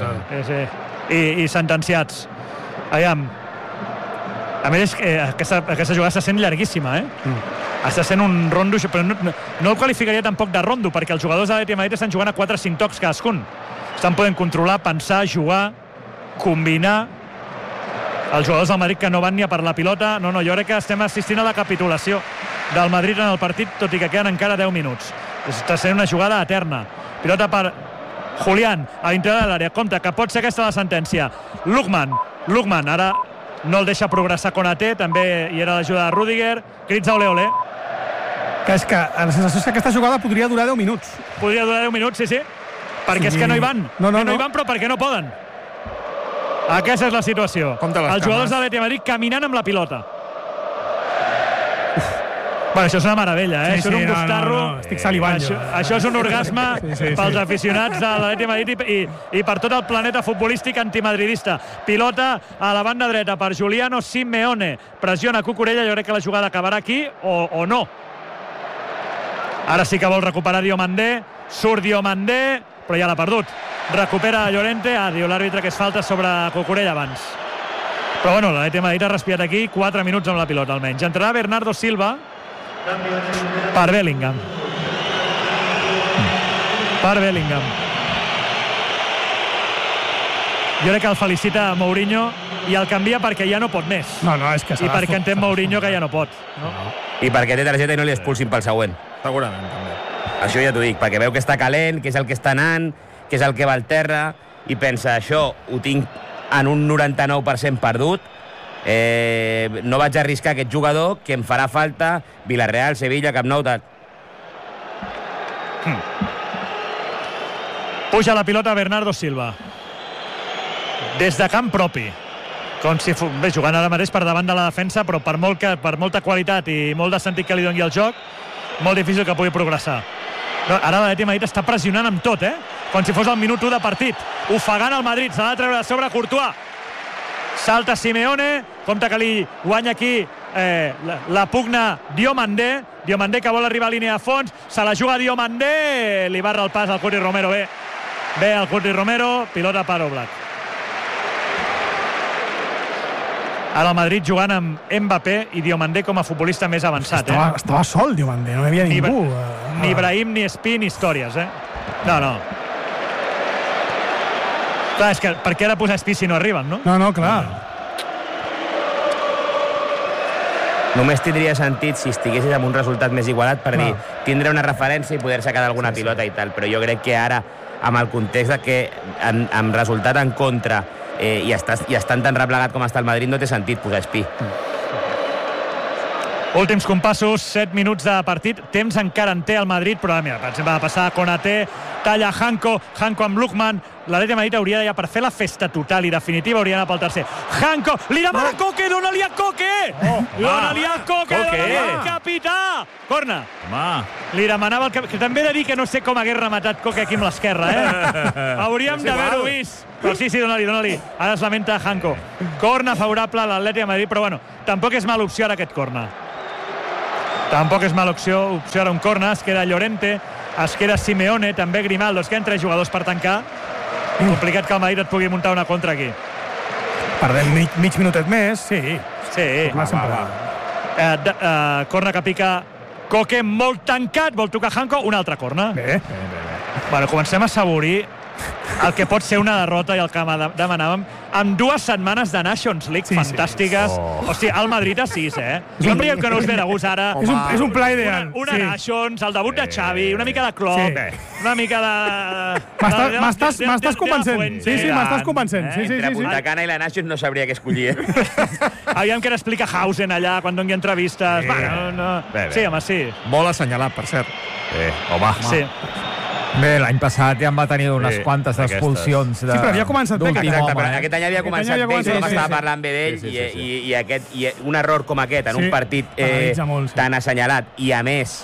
I sentenciats. Aviam. A més, aquesta jugada està sent llarguíssima, Està sent un rondo, però no el qualificaria tampoc de rondo, perquè els jugadors de l'Atleti de Madrid estan jugant a 4 o 5 tocs cadascun. Estan podent controlar, pensar, jugar, combinar. Els jugadors del Madrid que no van ni a per la pilota. No, jo crec que estem assistint a la capitulació del Madrid en el partit, tot i que queden encara 10 minuts. Està sent una jugada eterna. Pilota per Julián, a l'interior de l'àrea. Compte, que pot ser aquesta la sentència. Lukman, ara no el deixa progressar Konaté, també hi era l'ajuda de Rüdiger. Crits a ole. Que és que la sensació és que aquesta jugada podria durar 10 minuts. Podria durar 10 minuts, sí. Perquè és que no hi van. No hi van, però perquè no poden. Aquesta és la situació. Els jugadors de l'Atleti de Madrid caminant amb la pilota. Bueno, això és una meravella, Això és un gustarro. Estic salivant. Això és un orgasme pels aficionats de l'Atleti de Madrid i per tot el planeta futbolístic antimadridista. Pilota a la banda dreta per Giuliano Simeone. Pressiona Cucurella, jo crec que la jugada acabarà aquí o no. Ara sí que vol recuperar Diomandé. Surt Diomandé, però ja l'ha perdut. Recupera Llorente. Diu l'àrbitre que és falta sobre Cucurella abans. Però bueno, l'Atleti de Madrid ha respirat aquí 4 minuts amb la pilota almenys. Entrarà Bernardo Silva per Bellingham. Jo crec que el felicita Mourinho i el canvia perquè ja no pot més. És que i perquè entén Mourinho que ja no pot. I perquè té targeta i no li expulsin pel següent. Segurament, també. Això ja t'ho dic, perquè veu que està calent, que és el que està anant, que és el que va al terra, i pensa, això ho tinc en un 99% perdut, no vaig arriscar aquest jugador, que em farà falta Villarreal, Sevilla, Camp Nou. Puja la pilota Bernardo Silva des de camp propi, com si jugant ara mateix per davant de la defensa, però per molta qualitat i molt de sentit que li doni el joc, molt difícil que pugui progressar. Ara l'Atleti de Madrid està pressionant amb tot, com si fos el minut 1 de partit, ofegant el Madrid. S'ha de treure de sobre Courtois. Salta Simeone, compte que li guanya aquí la pugna Diomandé que vol arribar a línia de fons, se la juga Diomandé, li barra el pas al Cuti Romero. Bé el Cuti Romero, pilota per Oblak. Ara el Madrid jugant amb Mbappé i Diomandé com a futbolista més avançat. Estava sol Diomandé, no hi havia ningú. Ni Ibrahim, ni Espí, ni històries, No. Clar, és que per què ha de posar Espí si no arriben, no? No, clar. Només tindria sentit si estiguessis amb un resultat més igualat per dir, tindré una referència i poder-se quedar alguna pilota i tal, però jo crec que ara, amb el context de que amb resultat en contra i estan tan replegat com està el Madrid, no té sentit posar Espí. Últims compassos, 7 minuts de partit. Temps encara en té el Madrid, però mira, per exemple, va passar Konaté, talla Hanko amb Lukman. L'Atlètic de Madrid hauria de, per fer la festa total i definitiva, hauria d'anar pel tercer. Hanko, li demana Koke, dona-li a Koke! Dona-li a Koke, dona-li al capità! Corna. Li demanava que també he de dir que no sé com hagués rematat Koke aquí amb l'esquerra, Hauríem d'haver-ho vist. Però sí, dona-li. Ara es lamenta Hanko. Corna favorable a l'Atlètic de Madrid, però bueno, tampoc és mala opció ara aquest corna. Tampoc és mala opció ara un corna. Es queda Llorente, es queda Simeone, també Grimaldo. Es queden 3 jugadors per tancar. Complicat que el Madrid et pugui muntar una contra aquí. Perdem mig minutet més, sí. Corna que pica Koke, molt tancat, vol tocar Hanko, un altre corna. Bé. Bueno, comencem a assaborir el que pot ser una derrota i el que demanàvem amb 2 setmanes de Nations League fantàstiques. O sigui, el Madrid a 6, Jo em que no us ve de gust ara. És un pla ideal. Una Nations, el debut de Xavi, una mica de Klopp, una mica de... M'estàs convencent. Sí, m'estàs convencent. Entre Punta Cana i la Nations no sabria què escollir. Aviam què n'explica Hausen allà quan doni entrevistes. Sí, home, sí. Molt assenyalat, per cert. Home. Sí. Bé, l'any passat ja en va tenir unes quantes expulsions. Sí, però havia començat bé. Aquest any havia començat bé, tothom estava parlant bé d'ell i un error com aquest en un partit tan assenyalat i a més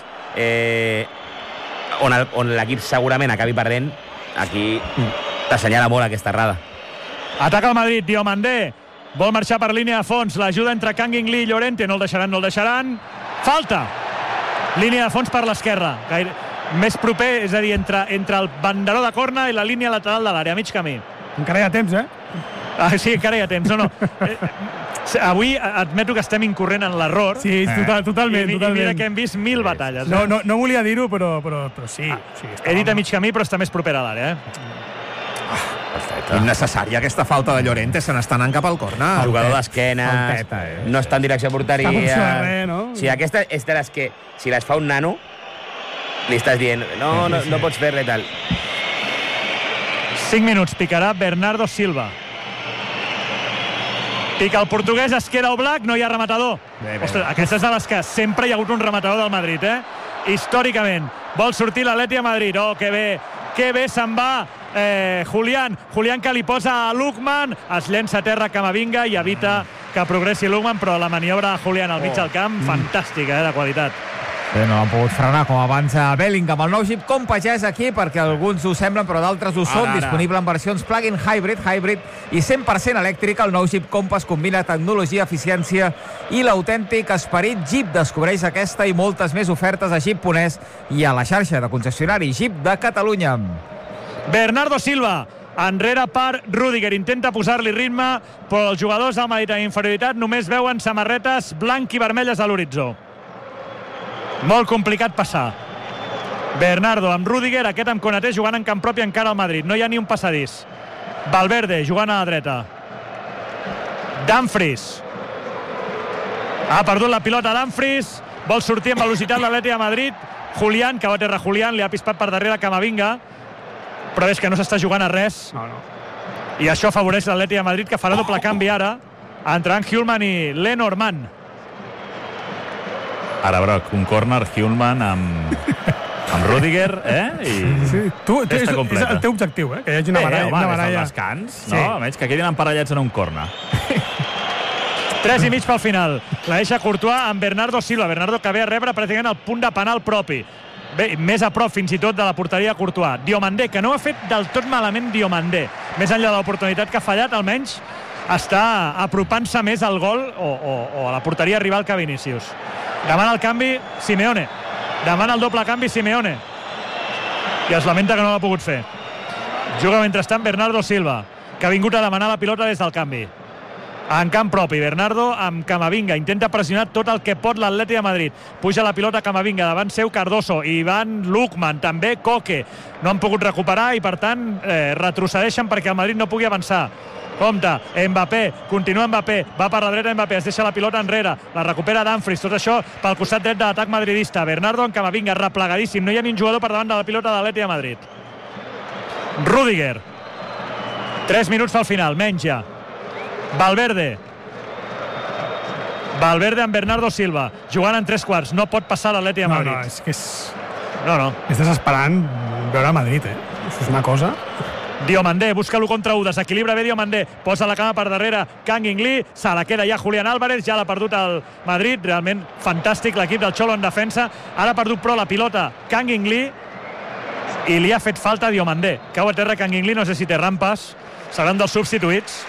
on l'equip segurament acabi perdent, aquí t'assenyala molt aquesta errada. Ataca el Madrid, Diomandé vol marxar per línia de fons, l'ajuda entre Kangin Lee i Llorente, no el deixaran. Falta! Línia de fons per l'esquerra, més proper, és a dir, entre el banderó de corna i la línia lateral de l'àrea, mig camí. Encara hi ha temps, Sí, encara hi ha temps. No. Avui admeto que estem incorrent en l'error. Sí, totalment. I mira que hem vist 1000 batalles. No volia dir-ho, però sí. He dit a mig camí, però està més proper a l'àrea, Innecessària aquesta falta de Llorente, se n'està anant cap al corna. Jugador d'esquenes, no està en direcció a porteria. Està funcionant bé, no? Sí, aquesta és de les que, si les fa un nano, li estàs dient, no pots fer res tal. 5 minuts, picarà Bernardo Silva. Pica el portuguès, es queda Oblak, no hi ha rematador. Ostres, aquesta és de les que sempre hi ha hagut un rematador del Madrid, històricament. Vol sortir l'Atlètic de Madrid. Que bé se'n va Julián que li posa a Lukman, es llença a terra Camavinga i evita que progressi Lukman, però la maniobra de Julián al mig del camp, fantàstica, de qualitat. Bé, no han pogut frenar com abans a Bellingham. El nou Jeep Compass ja és aquí, perquè alguns ho semblen, però d'altres ho són. Disponible en versions plug-in hybrid i 100% elèctric. El nou Jeep Compass combina tecnologia, eficiència i l'autèntic esperit Jeep. Descobreix aquesta i moltes més ofertes a Jeep.es i a la xarxa de concessionari Jeep de Catalunya. Bernardo Silva, enrere per Rüdiger, intenta posar-li ritme, però els jugadors del Madrid en inferioritat només veuen samarretes blanc i vermelles a l'horitzó. Molt complicat passar. Bernardo amb Rüdiger, aquest amb Konaté jugant en camp propi encara al Madrid. No hi ha ni un passadís. Valverde jugant a la dreta. Dumfries. Ha perdut la pilota Dumfries. Vol sortir amb velocitat l'Atlètic de Madrid. Julián, que va a terra Julián, li ha pispat per darrere Camavinga. Però és que no s'està jugant a res. I això afavoreix l'Atlètic de Madrid, que farà doble canvi ara. Entraran Hjulman i Lenormand. Ara, Broc, un córner, Hjulman amb Rüdiger, Sí, és el teu objectiu, que hi hagi una baralla. Des del descans, no? Almenys que quedin emparellats en un córner. 3 i mig pel final. La deixa Courtois amb Bernardo Silva. Bernardo que ve a rebre pràcticament el punt de penal propi. Bé, més a prop fins i tot de la porteria Courtois. Diomandé, que no ha fet del tot malament Diomandé. Més enllà de l'oportunitat que ha fallat, almenys està apropant-se més al gol o a la porteria rival que Vinícius. Demana el canvi Simeone. Demana el doble canvi Simeone. I es lamenta que no l'ha pogut fer. Juga mentrestant Bernardo Silva, que ha vingut a demanar la pilota des del canvi. En camp propi, Bernardo amb Camavinga. Intenta pressionar tot el que pot l'Atlètic de Madrid. Puja la pilota Camavinga, davant seu Cardoso, Ivan Lukman, també Koke. No han pogut recuperar i, per tant, retrocedeixen perquè el Madrid no pugui avançar. Compte, Mbappé, continua Mbappé, va per la dreta Mbappé, es deixa la pilota enrere, la recupera Dumfries, tot això pel costat dret de l'atac madridista. Bernardo en Camavinga, replegadíssim, no hi ha ni un jugador per davant de la pilota de l'Atlètic de Madrid. Rüdiger, 3 minuts pel final, menys ja. Valverde, Valverde amb Bernardo Silva, jugant en 3 quarts. No pot passar l'Atleti de Madrid. No, és que és... No. És desesperant veure Madrid, Això és una cosa... Diomandé, busca l'1 contra 1, desequilibra bé Diomandé, posa la cama per darrere Kang In-lee, se la queda ja Julián Álvarez, ja l'ha perdut el Madrid, realment fantàstic l'equip del Xolo en defensa, ara ha perdut però la pilota Kang In-lee i li ha fet falta Diomandé, cau a terra Kang In-lee, no sé si té rampes, seran dels substituïts.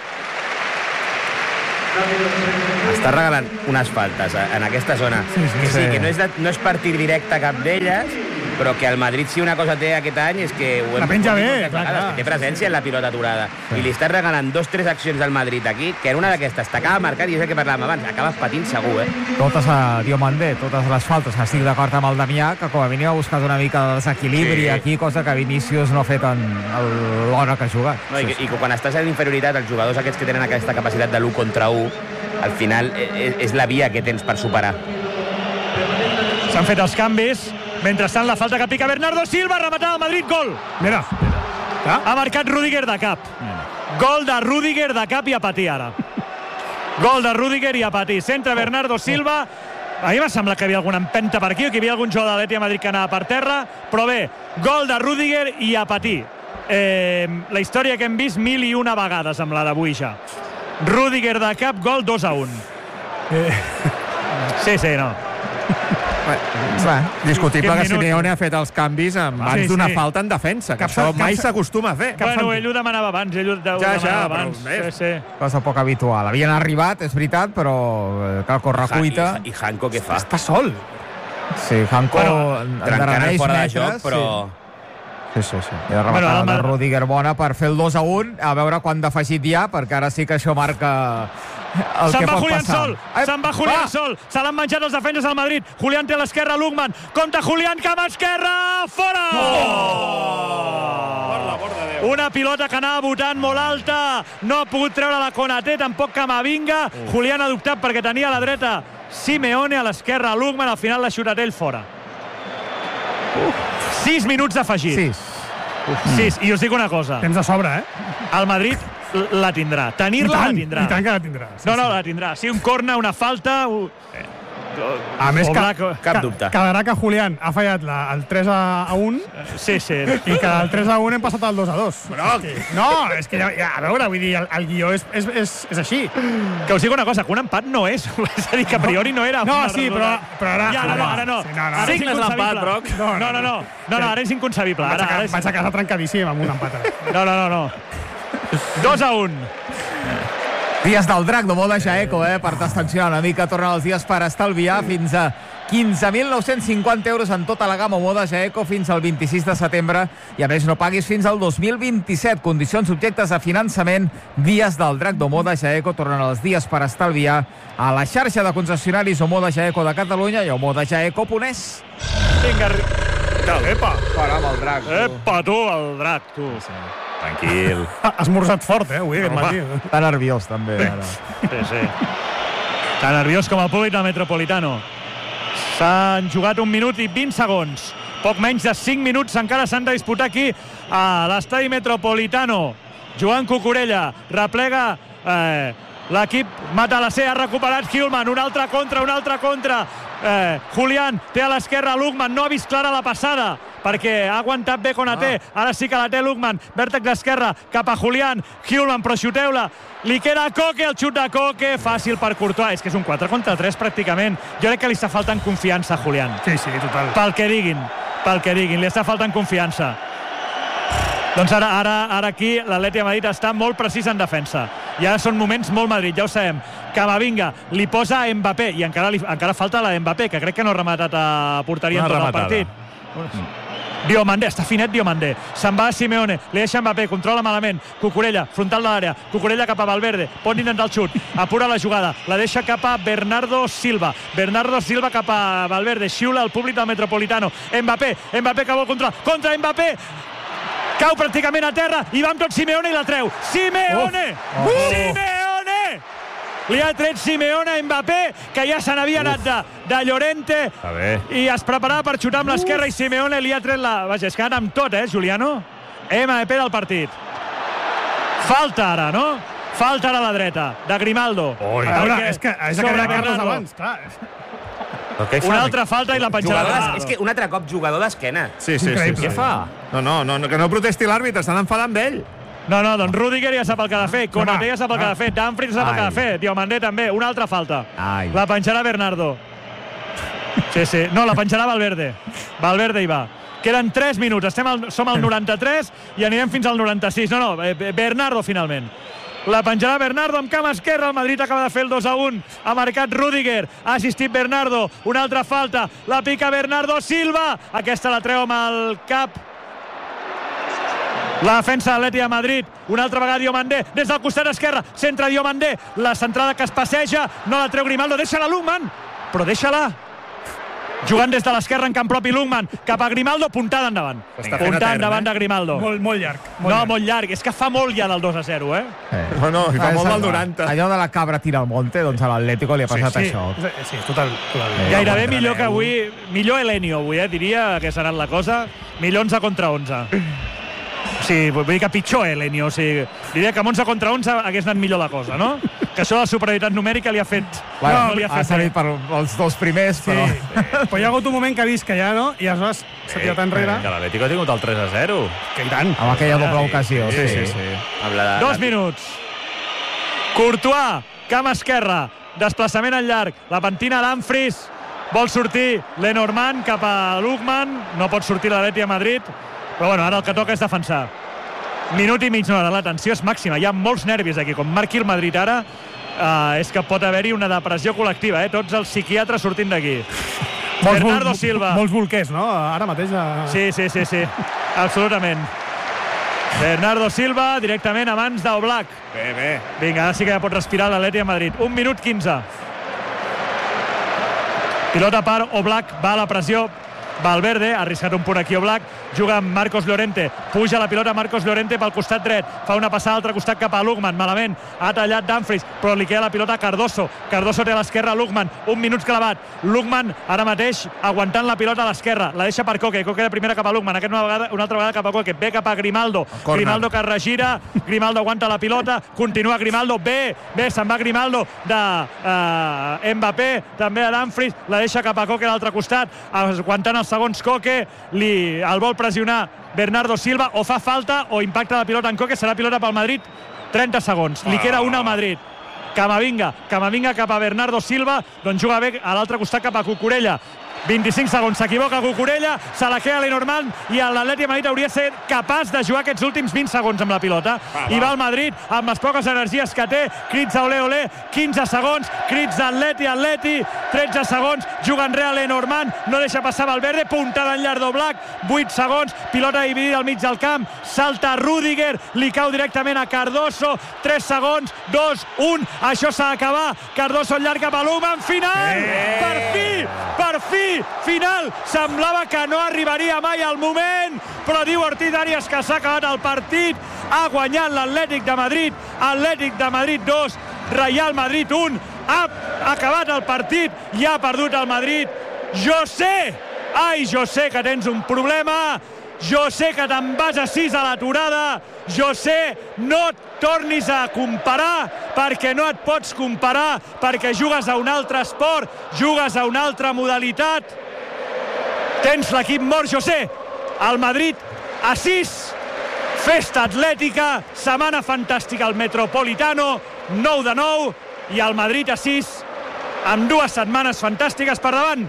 Està regalant unes faltes en aquesta zona. Sí, que no és partit directe cap d'elles, però que el Madrid, si una cosa té aquest any, és que ho hem penja bé, clar. Que té presència en la pilota aturada. I li estàs regalant 2-3 accions del Madrid aquí, que en una d'aquestes t'acaba marcat, i és el que parlàvem abans, acabes patint segur, Totes a Diomandé, totes les faltes, que estic d'acord amb el Damià, que com a mínim ha buscat una mica de desequilibri aquí, cosa que Vinícius no ha fet en l'hora que ha jugat. No, i quan estàs en inferioritat, els jugadors aquests que tenen aquesta capacitat de l'1 contra 1, al final és la via que tens per superar. S'han fet els canvis. Mentrestant, la falta que pica Bernardo Silva, rematada al Madrid, gol! Mira. Ha marcat Rüdiger de cap. Gol de Rüdiger de cap i a patir ara. Gol de Rüdiger i a patir. Centra Bernardo Silva. A mi m'ha semblat que hi havia alguna empenta per aquí, o que hi havia algun jugador de l'Atleti de Madrid que anava per terra, però bé, gol de Rüdiger i a patir. La història que hem vist 1001 vegades amb la d'avui ja. Rüdiger de cap, gol 2-1. Sí, no. Discutible que Simeone ha fet els canvis abans d'una falta en defensa, que això mai s'acostuma a fer. Bueno, ell ho demanava abans. Cosa poc habitual. Havien arribat, és veritat, però cal correcuita. I Hanko què fa? Està sol. Sí, Hanko trencant fora de joc, però... Sí. I la rematada de Rüdiger bona per fer el 2-1, a veure quant d'afegit hi ha, perquè ara sí que això marca el que pot passar. Se'n va Julián sol, se l'han menjat els defenses al Madrid. Julián té a l'esquerra, Lukman, compta Julián, cama esquerra, fora! Una pilota que anava botant molt alta, no ha pogut treure la Konaté, tampoc Camavinga. Julián ha dubtat perquè tenia a la dreta Simeone, a l'esquerra Lukman, al final l'ha xutat ell fora. 6 minuts d'afegit. 6. I us dic una cosa. Temps de sobre, El Madrid la tindrà. Tenir-la la tindrà. I tant que la tindrà. No, la tindrà. Si un corner, una falta... A més, cap dubte. Quedarà que Julián ha fallat el 3-1. Sí. I que el 3-1 hem passat al 2-2. No, és que ja, a veure, vull dir, el guió és així. Que us dic una cosa, que un empat no és. És a dir, que a priori no era... No, sí, però ara... Ja, ara no. Ara és inconcebible. No, ara és inconcebible. Vaig a casa trencadíssim amb un empat. No. 2-1. Dies del drac de Moda Jaeco, per t'extensionar una mica. Tornen els dies per estalviar fins a 15.950 euros en tota la gamma Moda Jaeco fins al 26 de setembre. I a més no paguis fins al 2027. Condicions subjectes a finançament. Dies del drac de Moda Jaeco. Tornen els dies per estalviar a la xarxa de concessionaris Moda Jaeco de Catalunya i a modajaeco.es. Vinga, epa. Para amb el drac. Epa, tu, el drac, tu. Tranquil. Ha esmorzat fort, avui, aquest matí. Està nerviós, també, ara. Sí. Tan nerviós com el públic del Metropolitano. S'han jugat 1 minut i 20 segons. Poc menys de 5 minuts encara s'han de disputar aquí a l'estadi Metropolitano. Joan Cucurella replega l'equip Matalassé, ha recuperat Hjulman, un altre contra. Julián té a l'esquerra Lukman, no ha vist clara la passada perquè ha aguantat bé Konaté, ara sí que la té Lukman, vèrtex d'esquerra cap a Julián, Hjulman, però xuteu-la, li queda a Koke, el xut de Koke, fàcil per Courtois, és que és un 4 contra 3 pràcticament. Jo crec que li està faltant confiança a Julián. Sí, total. Pel que diguin, li està faltant confiança. Doncs ara aquí l'Atleti de Madrid està molt precís en defensa. I ara són moments molt Madrid, ja ho sabem. Camavinga li posa a Mbappé, i encara falta la d'Mbappé, que crec que no ha rematat a porteria en tot el partit. Diomandé, està finet Diomandé. Se'n va a Simeone, li deixa Mbappé, controla malament. Cucurella, frontal de l'àrea. Cucurella cap a Valverde, pot intentar el xut. Apura la jugada, la deixa cap a Bernardo Silva. Bernardo Silva cap a Valverde, xiula el públic del Metropolitano. Mbappé que vol contra Mbappé. Cau pràcticament a terra i va amb tot Simeone i la treu. Simeone! Li ha tret Simeone a Mbappé, que ja se n'havia anat de Llorente i es preparava per xutar amb l'esquerra i Simeone li ha tret la... Vaja, és que ha anat amb tot, Juliano? MVP del partit. Falta ara, no? Falta a la dreta, de Grimaldo. A veure, és que ha de quedar Carlos abans, clar. Una altra falta i la penjarà Bernardo. És que un altre cop jugador d'esquena. Sí. Increïble. Què fa? No, que no protesti l'àrbitre, estan enfadant amb ell. No, doncs Rüdiger ja sap el que ha de fer, Konaté ja sap el que ha de fer, Dumfries sap el que ha de fer, Diomandé també, una altra falta. La penjarà Bernardo. Sí. No, la penjarà Valverde. Valverde hi va. Queden 3 minuts, som al 93 i anirem fins al 96. No, Bernardo finalment. La penjarà Bernardo amb cama esquerra. El Madrid acaba de fer el 2-1. Ha marcat Rüdiger. Ha assistit Bernardo. Una altra falta. La pica Bernardo Silva. Aquesta la treu amb el cap. La defensa de l'Atlètic de Madrid. Una altra vegada Diomandé. Des del costat esquerre. Centra Diomandé. La centrada que es passeja. No la treu Grimaldo. Deixa-la Lukman. Però deixa-la. Jugant des de l'esquerra en camp propi Lukman. Cap a Grimaldo. Puntada endavant. Puntada endavant de Grimaldo. Molt llarg. Molt llarg. És que fa molt ja del 2-0, eh? No, i fa molt del 90. Allò de la cabra tira al monte, doncs a l'Atlético li ha passat això. Sí, total. Gairebé millor que avui. Millor Elenio avui, diria que serà la cosa. Millor 11 contra 11. Sí, vull dir que pitjor Elenio. O sigui, diria que amb 11 contra 11 hagués anat millor la cosa, no? Que això de la superioritat numèrica li ha fet... Bueno, ha servit per els dos primers, però... Però hi ha hagut un moment que ha vist que ja, no? I aleshores s'ha tirat enrere. Que l'Atlético ha tingut el 3-0. Que i tant. Amb aquella doble ocasió. Sí. 2 minuts. Courtois, camp esquerra. Desplaçament al llarg. La pentina Dumfries. Vol sortir Lenormand cap a Lukman. No pot sortir l'Atlètic de Madrid. Però bueno, ara el que toca és defensar. Minut i mig, no, la tensió és màxima. Hi ha molts nervis aquí. Com marqui el Madrid ara, és que pot haver-hi una depressió col·lectiva, tots els psiquiatres sortint d'aquí. Bernardo Silva. Molts bolquers, no? Ara mateix. Sí. Absolutament. Bernardo Silva, directament a mans d'Oblak. Bé. Vinga, ara sí que ja pot respirar l'Atlètic de Madrid. 1 minut 15. Pilota per Oblak, va a la pressió. Valverde, ha arriscat un punt aquí Oblak, juga amb Marcos Llorente, puja la pilota Marcos Llorente pel costat dret, fa una passada al altre costat cap a Lukman, malament, ha tallat Dumfries, però li queda la pilota a Cardoso té a l'esquerra Lukman, 1 minut clavat, Lukman ara mateix aguantant la pilota a l'esquerra, la deixa per Koke de primera cap a Lukman, una altra vegada cap a Koke, ve cap a Grimaldo, Grimaldo que es regira, Grimaldo aguanta la pilota, continua Grimaldo, bé, se'n va Grimaldo de Mbappé, també a Dumfries, la deixa cap a Koke a l'altre costat, aguantant els segons Koke, el vol pressionar Bernardo Silva, o fa falta o impacta la pilota en Koke, serà pilota pel Madrid, 30 segons, li queda una al Madrid. Camavinga cap a Bernardo Silva, doncs juga bé a l'altre costat cap a Cucurella. 25 segons, s'equivoca Cucurella, se la queda Lenormand i l'Atlètic de Madrid hauria de ser capaç de jugar aquests últims 20 segons amb la pilota. I va el Madrid amb les poques energies que té, crits a olé, 15 segons, crits d'Atleti, 13 segons, juga enrere Lenormand, no deixa passar Valverde, puntada en llarg d'Oblak, 8 segons, pilota dividida al mig del camp, salta Rüdiger, li cau directament a Cardoso, 3 segons, 2, 1, això s'ha d'acabar, Cardoso en llarg cap a Lukman, final! Per fi! Final! Semblava que no arribaria mai al moment, però diu Ortiz Arias que s'ha acabat el partit, ha guanyat l'Atlètic de Madrid, Atlètic de Madrid 2, Real Madrid 1, ha acabat el partit i ha perdut el Madrid. Jo sé que tens un problema, jo sé que te'n vas a 6 a l'aturada, jo sé, no et tornis a comparar, perquè no et pots comparar, perquè jugues a un altre esport, jugues a una altra modalitat, tens l'equip mort, jo sé, el Madrid a 6, festa atlètica, setmana fantàstica al Metropolitano, 9 de 9, i el Madrid a 6, amb 2 setmanes fantàstiques per davant.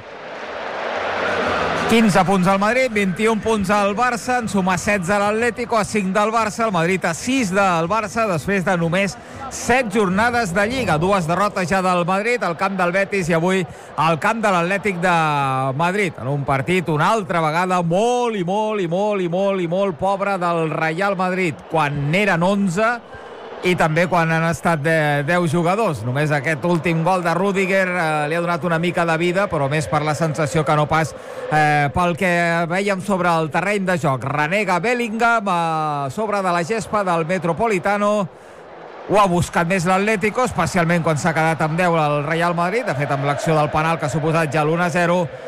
15 punts al Madrid, 21 punts al Barça, en suma 16 a l'Atlético, a 5 del Barça, el Madrid a 6 del Barça, després de només 7 jornades de Lliga. 2 derrotes ja del Madrid, al camp del Betis i avui al camp de l'Atlètic de Madrid. En un partit una altra vegada molt pobre del Real Madrid, quan n'eren 11 i també quan han estat 10 jugadors. Només aquest últim gol de Rüdiger li ha donat una mica de vida, però més per la sensació que no pas pel que veiem sobre el terreny de joc. Renega Bellingham a sobre de la gespa del Metropolitano. Ho ha buscat més l'Atlético, especialment quan s'ha quedat amb 10 el Real Madrid, de fet amb l'acció del penal que ha suposat ja l'1-0.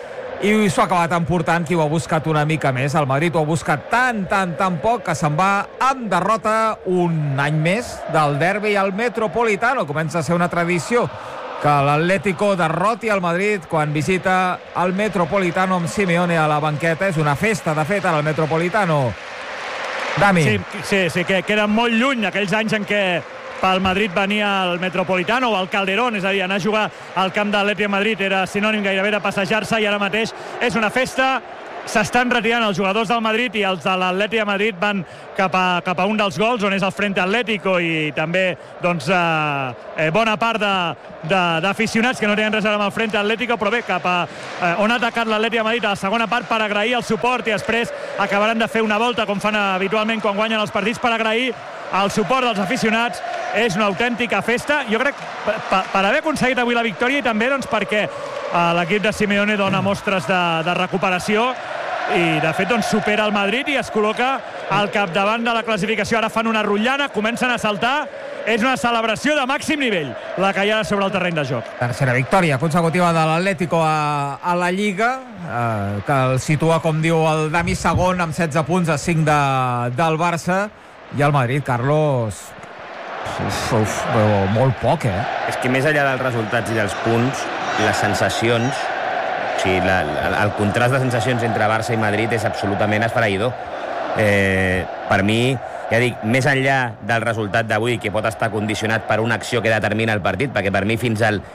i s'ho ha acabat emportant qui ho ha buscat una mica més. El Madrid ho ha buscat tan poc que se'n va amb derrota un any més del derbi al Metropolitano. Comença a ser una tradició que l'Atlético derroti al Madrid quan visita el Metropolitano amb Simeone a la banqueta. És una festa, de fet, al Metropolitano. Dami. Sí, que queda molt lluny aquells anys en què pel Madrid venia al Metropolitano o al Calderón, és a dir, anar a jugar al camp de l'Atlètic de Madrid era sinònim gairebé de passejar-se, i ara mateix és una festa. S'estan retirant els jugadors del Madrid i els de l'Atlètic de Madrid van cap a un dels gols, on és el Frente Atlético, i també doncs, bona part d'aficionats que no tenen res a veure amb el Frente Atlético, però bé, cap a on ha atacat l'Atlètic de Madrid a la segona part per agrair el suport, i després acabaran de fer una volta, com fan habitualment quan guanyen els partits, per agrair el suport dels aficionats. És una autèntica festa, jo crec, per haver aconseguit avui la victòria, i també doncs, perquè l'equip de Simeone dona mostres de recuperació, i de fet doncs, supera el Madrid i es col·loca al capdavant de la classificació. Ara fan una rotllana, comencen a saltar. És una celebració de màxim nivell la que hi ha sobre el terreny de joc. Tercera victòria consecutiva de l'Atlético a la Lliga, que el situa, com diu el Dami, segon amb 16 punts a 5 del Barça, i el Madrid, Carlos, molt poc, És que més enllà dels resultats i dels punts, les sensacions, o sigui, el contrast de sensacions entre Barça i Madrid és absolutament esfereïdor. Per mi, ja dic, més enllà del resultat d'avui, que pot estar condicionat per una acció que determina el partit, perquè per mi fins al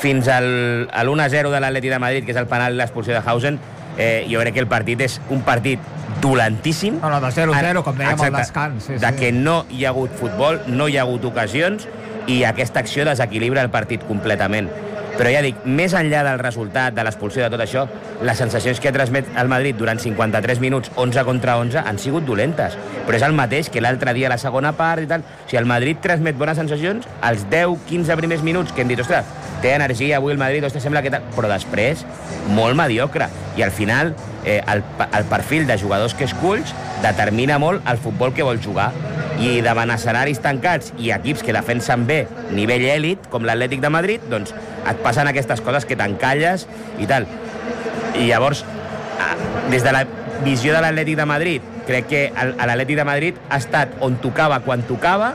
1-0 de l'Atlètic de Madrid, que és el penal i l'expulsió de Hausen, jo crec que el partit és un partit dolentíssim. No, de 0-0, com dèiem al descans. De que no hi ha hagut futbol, no hi ha hagut ocasions, i aquesta acció desequilibra el partit completament. Però ja dic, més enllà del resultat, de l'expulsió, de tot això, les sensacions que ha transmet el Madrid durant 53 minuts, 11 contra 11, han sigut dolentes. Però és el mateix que l'altre dia a la segona part i tal. O sigui, el Madrid transmet bones sensacions als 10-15 primers minuts, que hem dit, ostres, té energia avui el Madrid, ostres, sembla que tal. Però després, molt mediocre. I al final, el perfil de jugadors que esculls determina molt el futbol que vol jugar. I davant escenaris tancats i equips que defensen bé, nivell èlit, com l'Atlètic de Madrid, doncs et passen aquestes coses que t'encalles i tal. I llavors, des de la visió de l'Atlètic de Madrid, crec que l'Atlètic de Madrid ha estat on tocava, quan tocava,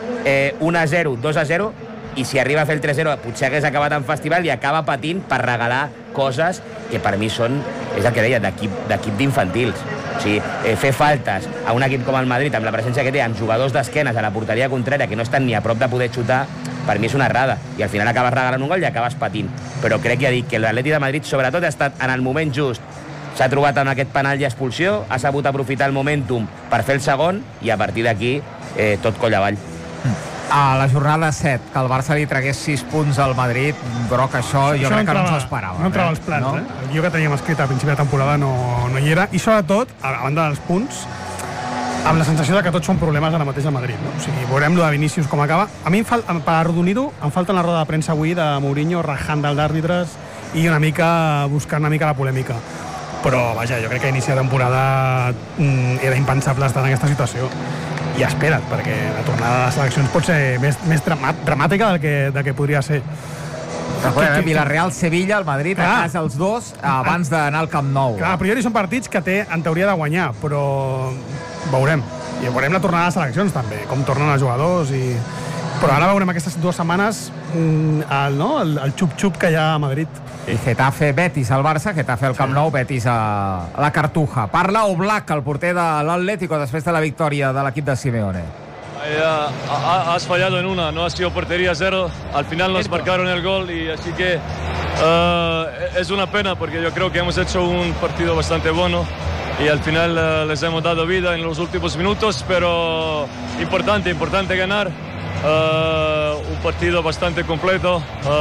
1-0, 2-0, i si arriba a fer el 3-0 potser hagués acabat en festival, i acaba patint per regalar coses que per mi són, és el que deia, d'equip d'infantils. O sigui, fer faltes a un equip com el Madrid, amb la presència que té, amb jugadors d'esquenes a la porteria contrària que no estan ni a prop de poder xutar, per mi és una errada, i al final acabes regalant un gol i acabes patint. Però crec que ja dic que l'Atlètic de Madrid sobretot ha estat en el moment just, s'ha trobat amb aquest penal i expulsió, ha sabut aprofitar el momentum per fer el segon, i a partir d'aquí tot coll avall. A la jornada 7, que el Barça li tragués 6 punts al Madrid, però que això jo crec que no ens l'esperava. No entrava als plans, no? El guió que teníem escrit a principi de temporada no hi era, i sobretot, a banda dels punts, amb la sensació de que tots són problemes ara mateix a Madrid, no? O sigui, veurem lo de Vinícius com acaba. A mi, per arrodonir-ho, em falta una roda de premsa avui de Mourinho rajant dels àrbitres i buscant una mica la polèmica. Però, vaja, jo crec que a inici de temporada era impensable estar en aquesta situació. I espera't, perquè la tornada de les seleccions pot ser més dramàtica del que podria ser. Recordem, Villarreal-Sevilla, el Madrid a casa els dos abans d'anar al Camp Nou. Clar, a priori són partits que té en teoria de guanyar, però veurem. I veurem la tornada de les seleccions també, com tornen els jugadors. Però ara veurem aquestes 2 setmanes el xup-xup que hi ha a Madrid. I Getafe-Betis al Barça, Getafe al Camp Nou, Betis a la Cartuja. Parla Oblak, el porter de l'Atlético, després de la victòria de l'equip de Simeone. Has fallado en una, no ha sido portería cero, al final nos marcaron el gol, y así que es una pena porque yo creo que hemos hecho un partido bastante bueno y al final les hemos dado vida en los últimos minutos, pero importante ganar, un partido bastante completo.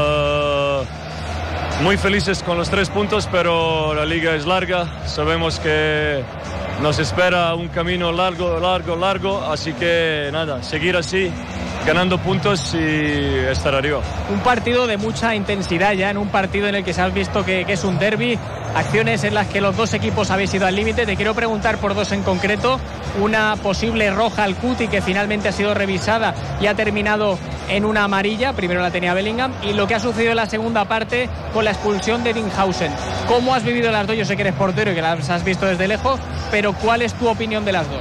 Muy felices con los 3 puntos, pero la liga es larga. Sabemos que nos espera un camino largo, así que nada, seguir así, ganando puntos y estar arriba. Un partido de mucha intensidad ya, en un partido en el que se ha visto que es un derbi. acciones en las que los dos equipos habéis ido al límite. Te quiero preguntar por dos en concreto. Una posible roja al Cuti, que finalmente ha sido revisada y ha terminado en una amarilla. Primero la tenía Bellingham. Y lo que ha sucedido en la segunda parte con la expulsión de Dinghausen. ¿Cómo has vivido las dos? Yo sé que eres portero y que las has visto desde lejos, pero ¿cuál es tu opinión de las dos?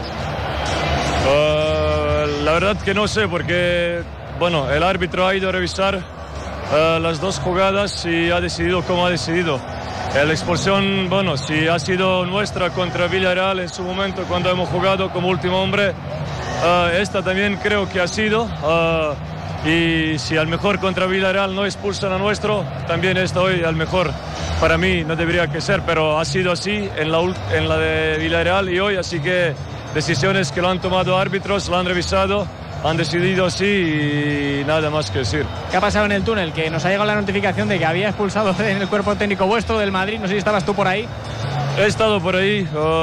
La verdad que no sé, porque bueno, el árbitro ha ido a revisar las dos jugadas y ha decidido como ha decidido. La expulsión, bueno, si ha sido nuestra contra Villarreal en su momento cuando hemos jugado como último hombre, esta también creo que ha sido. Y si al mejor contra Villarreal no expulsan a nuestro, también esta hoy al mejor para mí no debería que ser, pero ha sido así en la de Villarreal y hoy, así que decisiones que lo han tomado árbitros, lo han revisado, han decidido así y nada más que decir. ¿Qué ha pasado en el túnel? Que nos ha llegado la notificación de que había expulsado en el cuerpo técnico vuestro del Madrid. No sé si estabas tú por ahí. He estado por ahí.